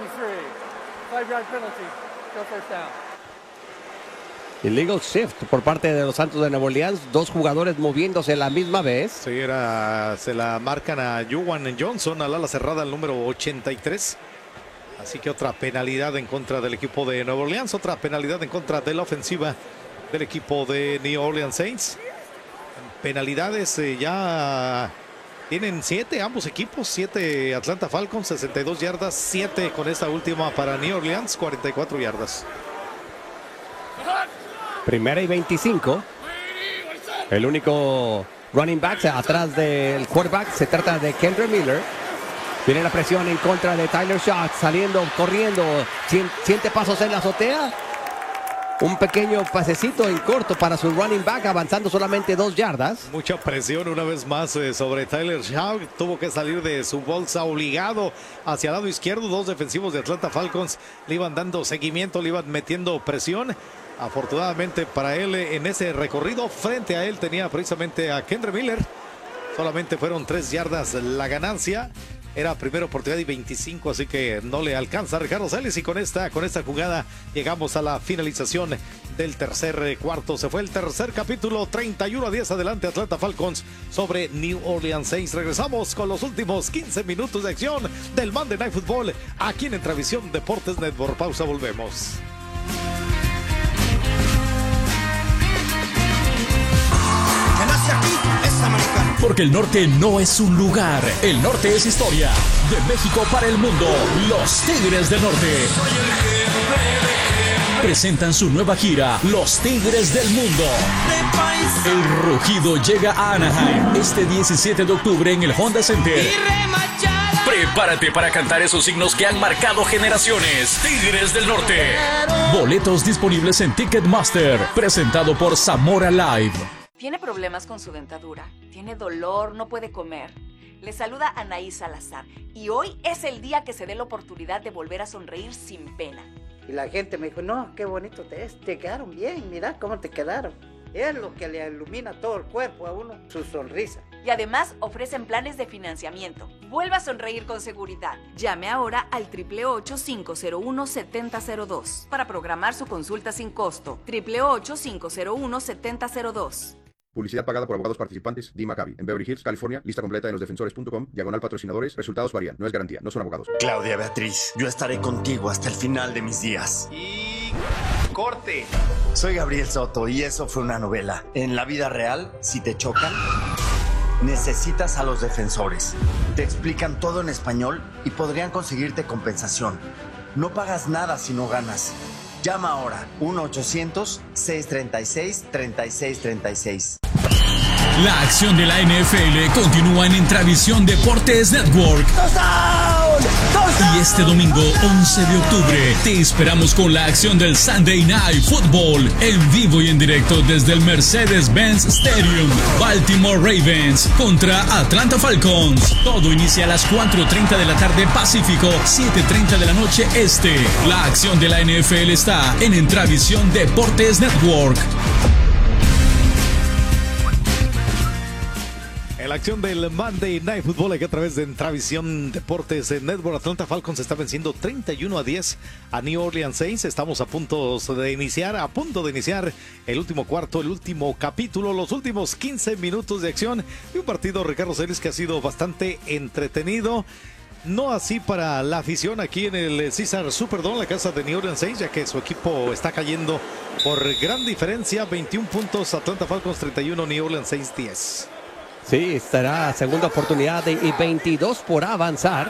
Illegal shift por parte de los Santos de Nueva Orleans. Dos jugadores moviéndose a la misma vez. Sí, era, se la marcan a Juwan Johnson, al ala cerrada, el número ochenta y tres. Así que otra penalidad en contra del equipo de Nueva Orleans. Otra penalidad en contra de la ofensiva del equipo de New Orleans Saints. Penalidades eh, ya tienen siete ambos equipos. Siete Atlanta Falcons, sesenta y dos yardas. Siete con esta última para New Orleans, cuarenta y cuatro yardas. Primera y veinticinco. El único running back atrás del quarterback se trata de Kendre Miller. Viene la presión en contra de Tyler Shough, saliendo, corriendo. Siente pasos en la azotea. Un pequeño pasecito en corto para su running back, avanzando solamente dos yardas. Mucha presión una vez más eh, sobre Tyler Shough. Tuvo que salir de su bolsa obligado hacia el lado izquierdo. Dos defensivos de Atlanta Falcons le iban dando seguimiento, le iban metiendo presión. Afortunadamente para él, en ese recorrido, frente a él tenía precisamente a Kendre Miller. Solamente fueron tres yardas la ganancia. Era primera oportunidad y veinticinco, así que no le alcanza a Ricardo Celis. Y con esta, con esta jugada llegamos a la finalización del tercer cuarto. Se fue el tercer capítulo, treinta y uno a diez adelante Atlanta Falcons sobre New Orleans Saints. Regresamos con los últimos quince minutos de acción del Monday Night Football aquí en Entravisión Deportes Network. Pausa, volvemos. Porque el norte no es un lugar, el norte es historia. De México para el mundo, los Tigres del Norte presentan su nueva gira, Los Tigres del Mundo. El rugido llega a Anaheim este diecisiete de octubre en el Honda Center. Prepárate para cantar esos signos que han marcado generaciones. Tigres del Norte. Boletos disponibles en Ticketmaster, presentado por Zamora Live. ¿Tiene problemas con su dentadura? ¿Tiene dolor? ¿No puede comer? Le saluda Anaí Salazar y hoy es el día que se dé la oportunidad de volver a sonreír sin pena. Y la gente me dijo, no, qué bonito te es, te quedaron bien, mira cómo te quedaron. Es lo que le ilumina todo el cuerpo a uno, su sonrisa. Y además ofrecen planes de financiamiento. Vuelva a sonreír con seguridad. Llame ahora al ocho ocho ocho, cinco cero uno, siete cero cero dos para programar su consulta sin costo. ocho ocho ocho, cinco cero uno, siete cero cero dos. Publicidad pagada por abogados participantes. D. Maccabi. En Beverly Hills, California. Lista completa en losdefensores punto com. Diagonal patrocinadores. Resultados varían. No es garantía. No son abogados. Claudia Beatriz, yo estaré contigo hasta el final de mis días. Y... corte. Soy Gabriel Soto y eso fue una novela. En la vida real, si te chocan, necesitas a los defensores. Te explican todo en español y podrían conseguirte compensación. No pagas nada si no ganas. Llama ahora, uno ochocientos, seiscientos treinta y seis, treinta y seis treinta y seis. La acción de la N F L continúa en Entravisión Deportes Network. Y este domingo once de octubre te esperamos con la acción del Sunday Night Football en vivo y en directo desde el Mercedes-Benz Stadium. Baltimore Ravens contra Atlanta Falcons. Todo inicia a las cuatro treinta de la tarde Pacífico, siete treinta de la noche Este. La acción de la N F L está en Entravisión Deportes Network. En la acción del Monday Night Football, aquí a través de Entravisión Deportes en Network, Atlanta Falcons está venciendo treinta y uno a diez a New Orleans Saints. Estamos a punto de iniciar, a punto de iniciar el último cuarto, el último capítulo, los últimos quince minutos de acción y un partido, Ricardo Celis, que ha sido bastante entretenido. No así para la afición aquí en el Caesars Superdome, la casa de New Orleans Saints, ya que su equipo está cayendo por gran diferencia, veintiún puntos, Atlanta Falcons treinta y uno, New Orleans Saints diez. Sí, estará segunda oportunidad de, y veintidós por avanzar.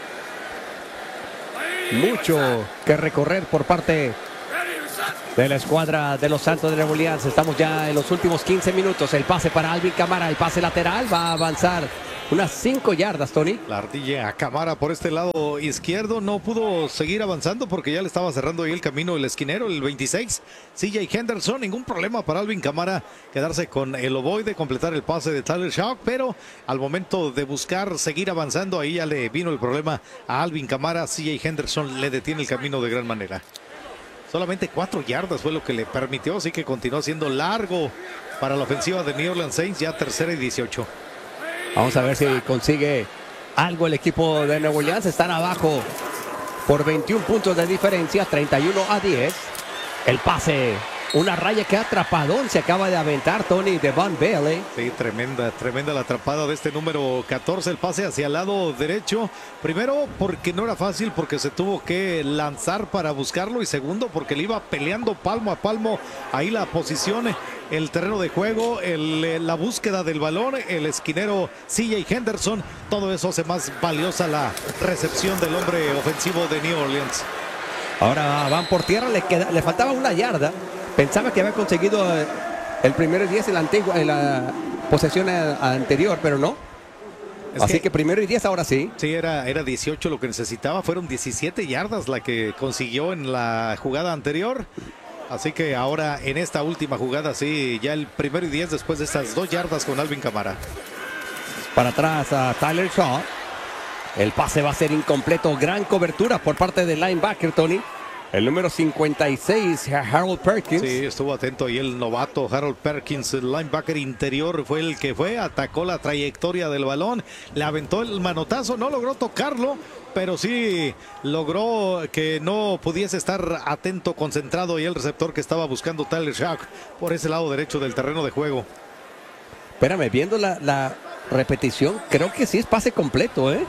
Mucho que recorrer por parte de la escuadra de los Santos de Nueva Orleans. Estamos ya en los últimos quince minutos. El pase para Alvin Kamara, el pase lateral, va a avanzar unas cinco yardas, Tony. La ardilla a Kamara por este lado izquierdo, no pudo seguir avanzando porque ya le estaba cerrando ahí el camino el esquinero, el veintiséis, C J Henderson. Ningún problema para Alvin Kamara quedarse con el ovoide, completar el pase de Tyler Shough, pero al momento de buscar seguir avanzando, ahí ya le vino el problema a Alvin Kamara. C J Henderson le detiene el camino de gran manera. Solamente cuatro yardas fue lo que le permitió, así que continuó siendo largo para la ofensiva de New Orleans Saints, ya tercera y dieciocho. Vamos a ver si consigue algo el equipo de Nueva Orleans. Están abajo por veintiún puntos de diferencia, treinta y uno a diez. El pase, una raya que atrapadón se acaba de aventar Tony Devon Bailey. Sí, tremenda, tremenda la atrapada de este número catorce. El pase hacia el lado derecho. Primero, porque no era fácil, porque se tuvo que lanzar para buscarlo. Y segundo, porque le iba peleando palmo a palmo ahí la posición, el terreno de juego, el, la búsqueda del balón, el esquinero C J Henderson. Todo eso hace más valiosa la recepción del hombre ofensivo de New Orleans. Ahora van por tierra, le, queda, le faltaba una yarda. Pensaba que había conseguido el primero y diez en la, antigua, en la posesión anterior, pero no. Es Así que, que primero y diez ahora sí. Sí, era, era dieciocho lo que necesitaba. Fueron diecisiete yardas la que consiguió en la jugada anterior. Así que ahora en esta última jugada, sí, ya el primero y diez después de estas dos yardas con Alvin Kamara. Para atrás a Tyler Shough. El pase va a ser incompleto. Gran cobertura por parte del linebacker, Tony. El número cincuenta y seis, Harold Perkins. Sí, estuvo atento ahí el novato Harold Perkins, el linebacker interior, fue el que fue, atacó la trayectoria del balón, le aventó el manotazo, no logró tocarlo, pero sí logró que no pudiese estar atento, concentrado, y el receptor que estaba buscando Tyler Shough por ese lado derecho del terreno de juego. Espérame, viendo la, la repetición, creo que sí es pase completo, ¿eh?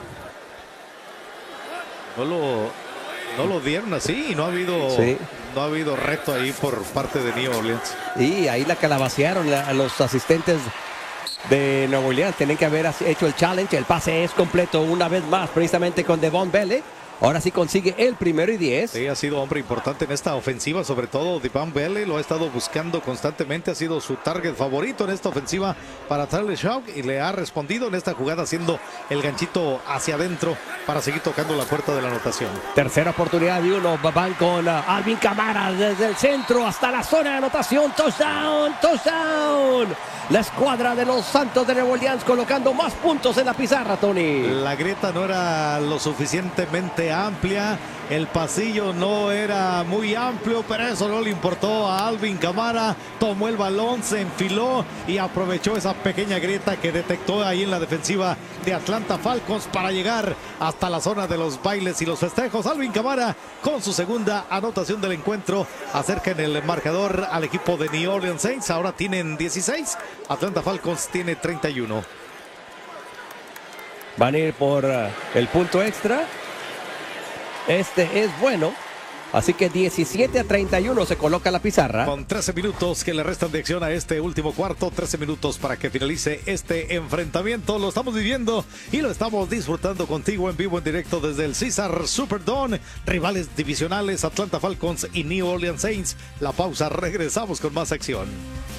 No lo... No lo dieron así y no ha habido sí. no ha habido reto ahí por parte de New Orleans. Y ahí la calabacearon a los asistentes de Nueva Orleans. Tienen que haber hecho el challenge. El pase es completo una vez más, precisamente con Devon Bailey. Ahora sí consigue el primero y diez. Sí, ha sido hombre importante en esta ofensiva, sobre todo Devon Bailey lo ha estado buscando constantemente, ha sido su target favorito en esta ofensiva para Tyler Shough y le ha respondido en esta jugada haciendo el ganchito hacia adentro para seguir tocando la puerta de la anotación. Tercera oportunidad de uno, van con uh, Alvin Kamara desde el centro hasta la zona de anotación. Touchdown, touchdown. La escuadra de los Santos de Nueva Orleans colocando más puntos en la pizarra, Tony. La grieta no era lo suficientemente amplia, el pasillo no era muy amplio, pero eso no le importó a Alvin Kamara. Tomó el balón, se enfiló y aprovechó esa pequeña grieta que detectó ahí en la defensiva de Atlanta Falcons para llegar hasta la zona de los bailes y los festejos. Alvin Kamara con su segunda anotación del encuentro acerca en el marcador al equipo de New Orleans Saints. Ahora tienen dieciséis, Atlanta Falcons tiene treinta y uno. Van a ir por uh, el punto extra. Este es bueno. Así que diecisiete a treinta y uno se coloca la pizarra. Con trece minutos que le restan de acción a este último cuarto. trece minutos para que finalice este enfrentamiento. Lo estamos viviendo y lo estamos disfrutando contigo en vivo, en directo desde el Caesars Superdome. Rivales divisionales Atlanta Falcons y New Orleans Saints. La pausa, regresamos con más acción.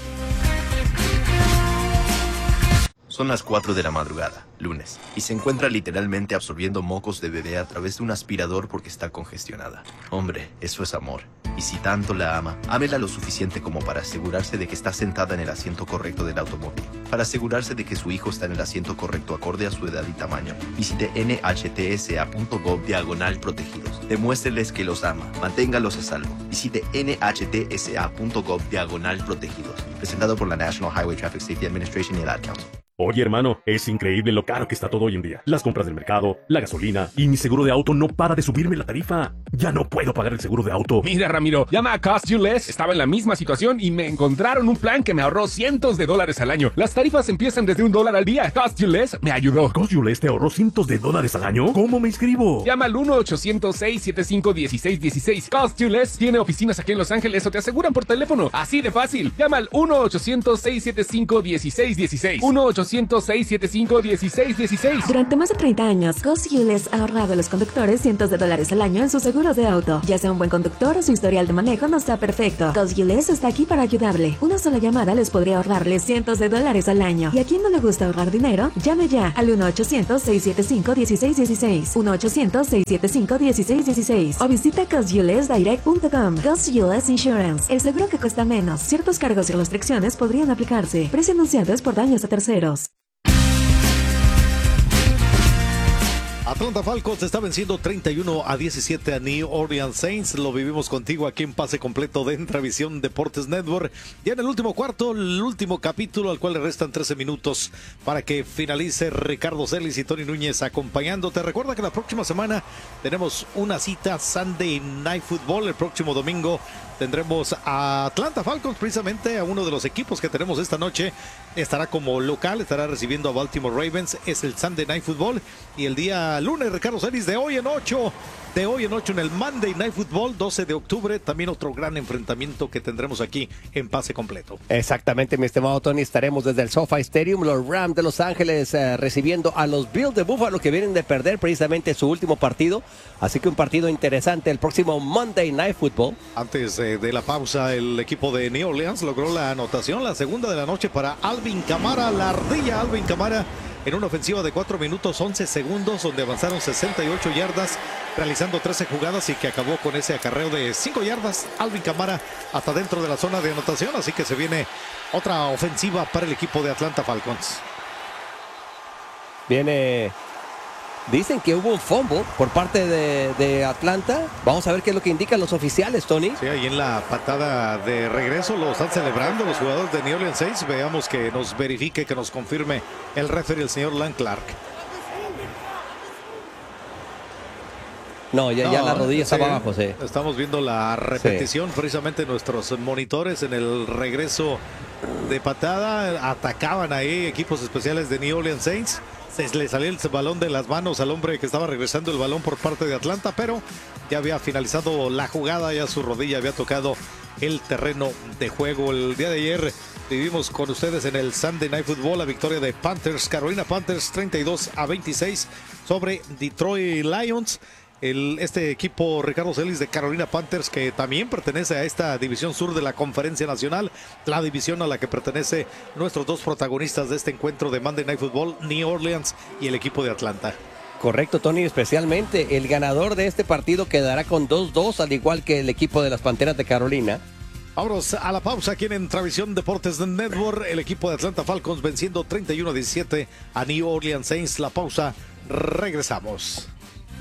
Son las cuatro de la madrugada, lunes, y se encuentra literalmente absorbiendo mocos de bebé a través de un aspirador porque está congestionada. Hombre, eso es amor. Y si tanto la ama, ámela lo suficiente como para asegurarse de que está sentada en el asiento correcto del automóvil. Para asegurarse de que su hijo está en el asiento correcto acorde a su edad y tamaño. Visite N H T S A punto gov diagonal protegidos. Demuéstreles que los ama. Manténgalos a salvo. Visite N H T S A punto gov diagonal protegidos. Presentado por la National Highway Traffic Safety Administration y el Ad Council. Oye, hermano, es increíble lo caro que está todo hoy en día. Las compras del mercado, la gasolina y mi seguro de auto no para de subirme la tarifa. Ya no puedo pagar el seguro de auto. Mira, Ramiro, llama a Cost You Less. Estaba en la misma situación y me encontraron un plan que me ahorró cientos de dólares al año. Las tarifas empiezan desde un dólar al día. Cost You Less me ayudó. ¿Cost You Less te ahorró cientos de dólares al año? ¿Cómo me inscribo? Llama al uno ochocientos seis setenta y cinco dieciséis dieciséis. Cost You Less tiene oficinas aquí en Los Ángeles o te aseguran por teléfono. Así de fácil. Llama al uno ochocientos seis setenta y cinco dieciséis dieciséis. uno ochocientos seis setenta y cinco dieciséis dieciséis. Durante más de treinta años, Cost You Less ha ahorrado a los conductores cientos de dólares al año en sus seguros de auto. Ya sea un buen conductor o su historial de manejo no está perfecto, Cost You Less está aquí para ayudarle. Una sola llamada les podría ahorrarle cientos de dólares al año. ¿Y a quién no le gusta ahorrar dinero? Llame ya al uno ochocientos seis setenta y cinco dieciséis dieciséis. uno ochocientos seis setenta y cinco dieciséis dieciséis. O visita cost you less direct punto com. Cost You Less Insurance. El seguro que cuesta menos. Ciertos cargos y restricciones podrían aplicarse. Precio anunciado es por daños a terceros. Atlanta Falcons está venciendo treinta y uno a diecisiete a New Orleans Saints. Lo vivimos contigo aquí en Pase Completo de Entravisión Deportes Network. Ya en el último cuarto, el último capítulo, al cual le restan trece minutos para que finalice. Ricardo Celis y Tony Núñez acompañándote. Recuerda que la próxima semana tenemos una cita Sunday Night Football. El próximo domingo tendremos a Atlanta Falcons, precisamente a uno de los equipos que tenemos esta noche. Estará como local, estará recibiendo a Baltimore Ravens. Es el Sunday Night Football. Y el día lunes, Ricardo Celis, de hoy en ocho, de hoy en ocho en el Monday Night Football, doce de octubre, también otro gran enfrentamiento que tendremos aquí en Pase Completo. Exactamente, mi estimado Tony, estaremos desde el SoFi Stadium, los Rams de Los Ángeles eh, recibiendo a los Bills de Buffalo, que vienen de perder precisamente su último partido, así que un partido interesante el próximo Monday Night Football. Antes eh, de la pausa, el equipo de New Orleans logró la anotación, la segunda de la noche para Alvin Kamara, la ardilla Alvin Kamara, en una ofensiva de cuatro minutos once segundos, donde avanzaron sesenta y ocho yardas, realizando trece jugadas y que acabó con ese acarreo de cinco yardas. Alvin Kamara hasta dentro de la zona de anotación, así que se viene otra ofensiva para el equipo de Atlanta Falcons. Viene... Dicen que hubo un fumble por parte de, de Atlanta. Vamos a ver qué es lo que indican los oficiales, Tony. Sí, ahí en la patada de regreso lo están celebrando los jugadores de New Orleans Saints. Veamos que nos verifique, que nos confirme el referee, el señor Lan Clark. No, ya, no, ya la rodilla sí, estaba abajo, sí. Estamos viendo la repetición, sí. Precisamente nuestros monitores en el regreso de patada. Atacaban ahí equipos especiales de New Orleans Saints. Se le salió el balón de las manos al hombre que estaba regresando el balón por parte de Atlanta, pero ya había finalizado la jugada, ya su rodilla había tocado el terreno de juego. El día de ayer vivimos con ustedes en el Sunday Night Football la victoria de Panthers, Carolina Panthers treinta y dos a veintiséis sobre Detroit Lions. El, este equipo, Ricardo Celis, de Carolina Panthers, que también pertenece a esta división sur de la Conferencia Nacional, la división a la que pertenece nuestros dos protagonistas de este encuentro de Monday Night Football, New Orleans y el equipo de Atlanta. Correcto, Tony, especialmente el ganador de este partido quedará con dos dos, al igual que el equipo de las Panteras de Carolina. Vámonos a la pausa aquí en Entravisión Deportes Network. El equipo de Atlanta Falcons venciendo treinta y uno a diecisiete a New Orleans Saints. La pausa, regresamos.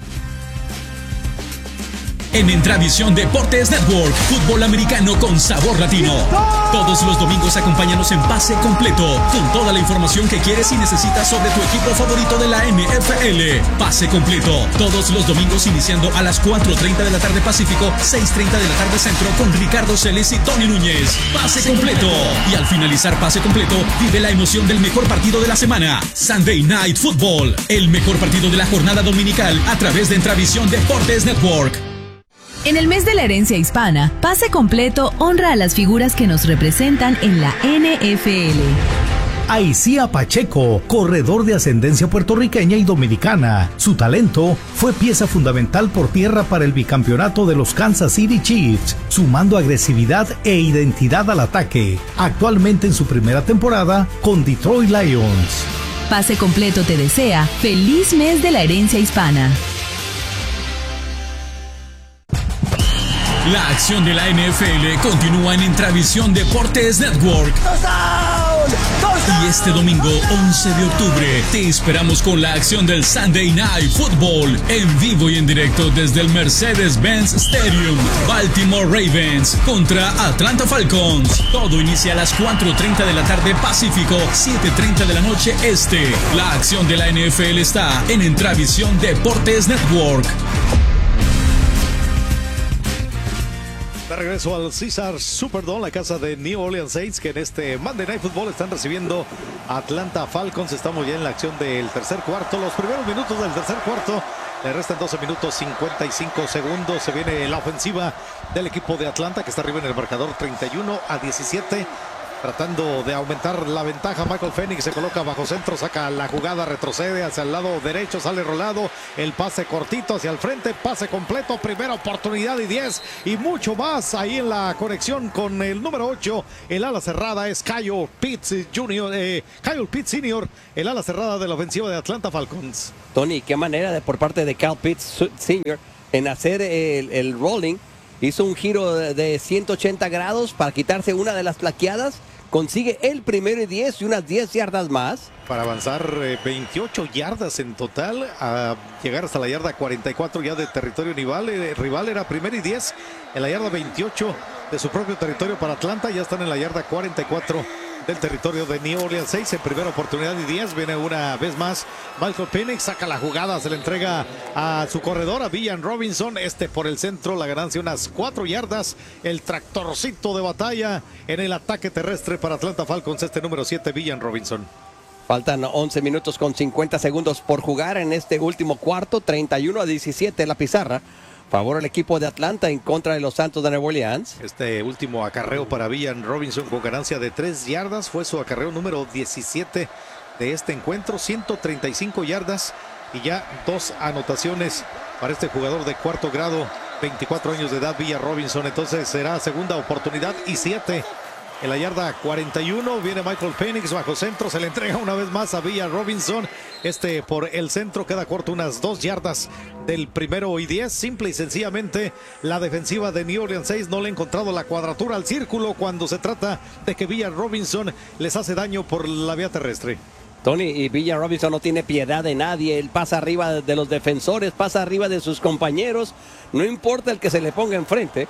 En Entravisión Deportes Network, fútbol americano con sabor latino. Todos los domingos acompáñanos en Pase Completo, con toda la información que quieres y necesitas sobre tu equipo favorito de la N F L. Pase Completo, todos los domingos iniciando a las cuatro treinta de la tarde Pacífico, seis treinta de la tarde Centro, con Ricardo Celis y Tony Núñez. Pase Completo. Y al finalizar Pase Completo, vive la emoción del mejor partido de la semana, Sunday Night Football, el mejor partido de la jornada dominical a través de Entravisión Deportes Network. En el mes de la herencia hispana, Pase Completo honra a las figuras que nos representan en la N F L. Aicía Pacheco, corredor de ascendencia puertorriqueña y dominicana. Su talento fue pieza fundamental por tierra para el bicampeonato de los Kansas City Chiefs, sumando agresividad e identidad al ataque. Actualmente en su primera temporada con Detroit Lions. Pase Completo te desea feliz mes de la herencia hispana. La acción de la N F L continúa en Intravisión Deportes Network. Y este domingo once de octubre te esperamos con la acción del Sunday Night Football en vivo y en directo desde el Mercedes-Benz Stadium. Baltimore Ravens contra Atlanta Falcons. Todo inicia a las cuatro treinta de la tarde Pacífico, siete treinta de la noche Este. La acción de la N F L está en Intravisión Deportes Network. De regreso al Caesars Superdome, la casa de New Orleans Saints, que en este Monday Night Football están recibiendo a Atlanta Falcons. Estamos ya en la acción del tercer cuarto. Los primeros minutos del tercer cuarto. Le restan doce minutos cincuenta y cinco segundos. Se viene la ofensiva del equipo de Atlanta, que está arriba en el marcador treinta y uno a diecisiete. Tratando de aumentar la ventaja, Michael Penix se coloca bajo centro, saca la jugada, retrocede hacia el lado derecho, sale rolado, el pase cortito hacia el frente, pase completo, primera oportunidad y diez y mucho más ahí en la conexión con el número ocho, el ala cerrada es Kyle Pitts junior, eh, Kyle Pitts senior, el ala cerrada de la ofensiva de Atlanta Falcons. Tony, qué manera de por parte de Kyle Pitts senior en hacer el, el rolling. Hizo un giro de ciento ochenta grados para quitarse una de las plaqueadas. Consigue el primero y diez y unas diez yardas más. Para avanzar eh, veintiocho yardas en total, a llegar hasta la yarda cuarenta y cuatro ya de territorio rival. Eh, rival era primero y diez en la yarda veintiocho de su propio territorio para Atlanta. Ya están en la yarda cuarenta y cuatro del territorio de New Orleans Saints en primera oportunidad y diez. Viene una vez más Michael Penix, saca la jugada, se le entrega a su corredor, a Villan Robinson, este por el centro, la ganancia unas cuatro yardas, el tractorcito de batalla en el ataque terrestre para Atlanta Falcons, este número siete, Villan Robinson. Faltan once minutos con cincuenta segundos por jugar en este último cuarto, treinta y uno a diecisiete la pizarra. Favor el equipo de Atlanta en contra de los Santos de Nueva Orleans. Este último acarreo para Villan Robinson con ganancia de tres yardas. Fue su acarreo número diecisiete de este encuentro. ciento treinta y cinco yardas y ya dos anotaciones para este jugador de cuarto grado. veinticuatro años de edad, Villan Robinson. Entonces será segunda oportunidad y siete. En la yarda cuarenta y uno viene Michael Penix bajo centro, se le entrega una vez más a Villan Robinson, este por el centro, queda corto unas dos yardas del primero y diez, simple y sencillamente la defensiva de New Orleans Saints no le ha encontrado la cuadratura al círculo cuando se trata de que Villan Robinson les hace daño por la vía terrestre. Tony, y Villan Robinson no tiene piedad de nadie, él pasa arriba de los defensores, pasa arriba de sus compañeros, no importa el que se le ponga enfrente.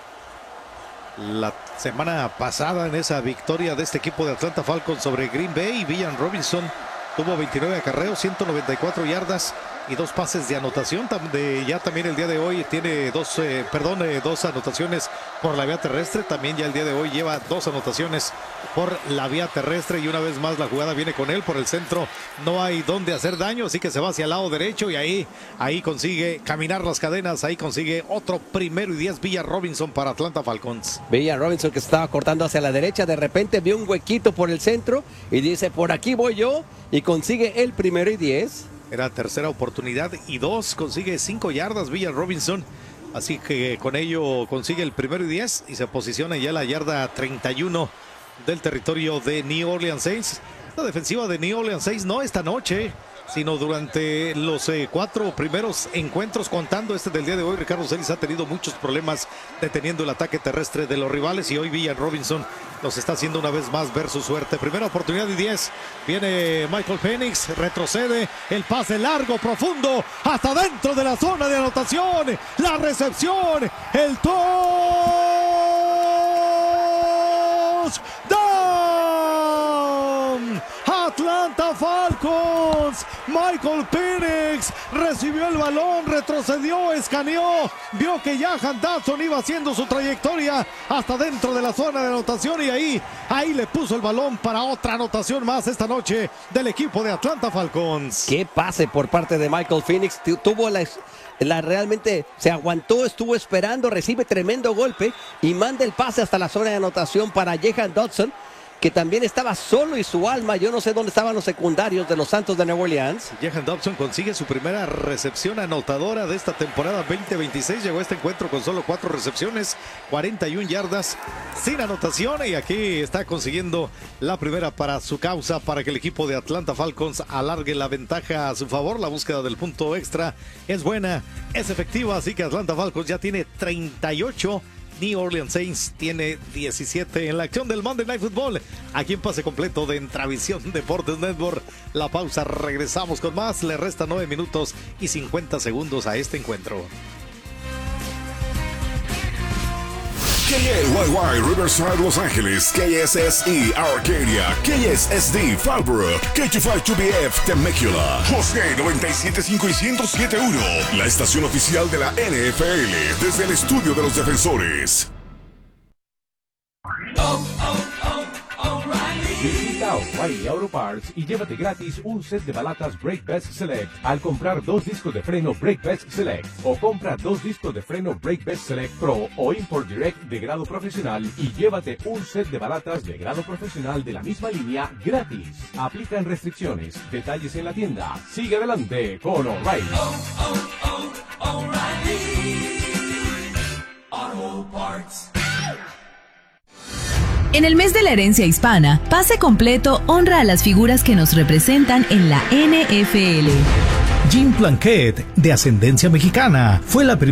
La semana pasada en esa victoria de este equipo de Atlanta Falcons sobre Green Bay, Villan Robinson tuvo veintinueve acarreos, ciento noventa y cuatro yardas y dos pases de anotación. De, ya también el día de hoy tiene dos, eh, perdón, eh, dos anotaciones por la vía terrestre. También ya el día de hoy lleva dos anotaciones por la vía terrestre y una vez más la jugada viene con él por el centro. No hay dónde hacer daño, así que se va hacia el lado derecho y ahí, ahí consigue caminar las cadenas. Ahí consigue otro primero y diez Villan Robinson para Atlanta Falcons. Villan Robinson que estaba cortando hacia la derecha, de repente vio un huequito por el centro y dice por aquí voy yo y consigue el primero y diez. Era tercera oportunidad y dos, consigue cinco yardas Villan Robinson, así que con ello consigue el primero y diez y se posiciona ya en la yarda treinta y uno del territorio de New Orleans Saints. La defensiva de New Orleans Saints no esta noche, sino durante los eh, cuatro primeros encuentros, contando este del día de hoy. Ricardo Celis ha tenido muchos problemas deteniendo el ataque terrestre de los rivales y hoy Villan Robinson los está haciendo una vez más ver su suerte. Primera oportunidad y diez, viene Michael Penix, retrocede, el pase largo, profundo, hasta dentro de la zona de anotación, la recepción, el touchdown. Atlanta Falcons, Michael Penix recibió el balón, retrocedió, escaneó, vio que Jahan Dotson iba haciendo su trayectoria hasta dentro de la zona de anotación y ahí, ahí le puso el balón para otra anotación más esta noche del equipo de Atlanta Falcons. Qué pase por parte de Michael Penix, tuvo la... La realmente se aguantó, estuvo esperando, recibe tremendo golpe y manda el pase hasta la zona de anotación para Jahan Dotson, que también estaba solo y su alma, yo no sé dónde estaban los secundarios de los Santos de Nueva Orleans. Jahan Dotson consigue su primera recepción anotadora de esta temporada veinte veintiséis, llegó a este encuentro con solo cuatro recepciones, cuarenta y una yardas sin anotación y aquí está consiguiendo la primera para su causa, para que el equipo de Atlanta Falcons alargue la ventaja a su favor. La búsqueda del punto extra es buena, es efectiva, así que Atlanta Falcons ya tiene treinta y ocho New Orleans Saints tiene diecisiete en la acción del Monday Night Football. Aquí en pase completo de Entravisión Deportes Network. La pausa, regresamos con más. Le restan nueve minutos y cincuenta segundos a este encuentro. K L Y Y Riverside Los Ángeles, K S S E Arcadia, K S S D Fallbrook, K two five two B F Temecula, José noventa y siete punto cinco y ciento siete punto uno, la estación oficial de la N F L, desde el estudio de los defensores. Oh, oh, oh, Visita O'Reilly Auto Parts y llévate gratis un set de balatas Brake Best Select al comprar dos discos de freno Brake Best Select, o compra dos discos de freno Brake Best Select Pro o Import Direct de grado profesional y llévate un set de balatas de grado profesional de la misma línea gratis. Aplican restricciones. Detalles en la tienda. Sigue adelante con O'Reilly. Oh, oh, oh, O'Reilly Auto Parts. En el mes de la herencia hispana, Pase Completo honra a las figuras que nos representan en la N F L. Jean Plunkett, de ascendencia mexicana, fue la primera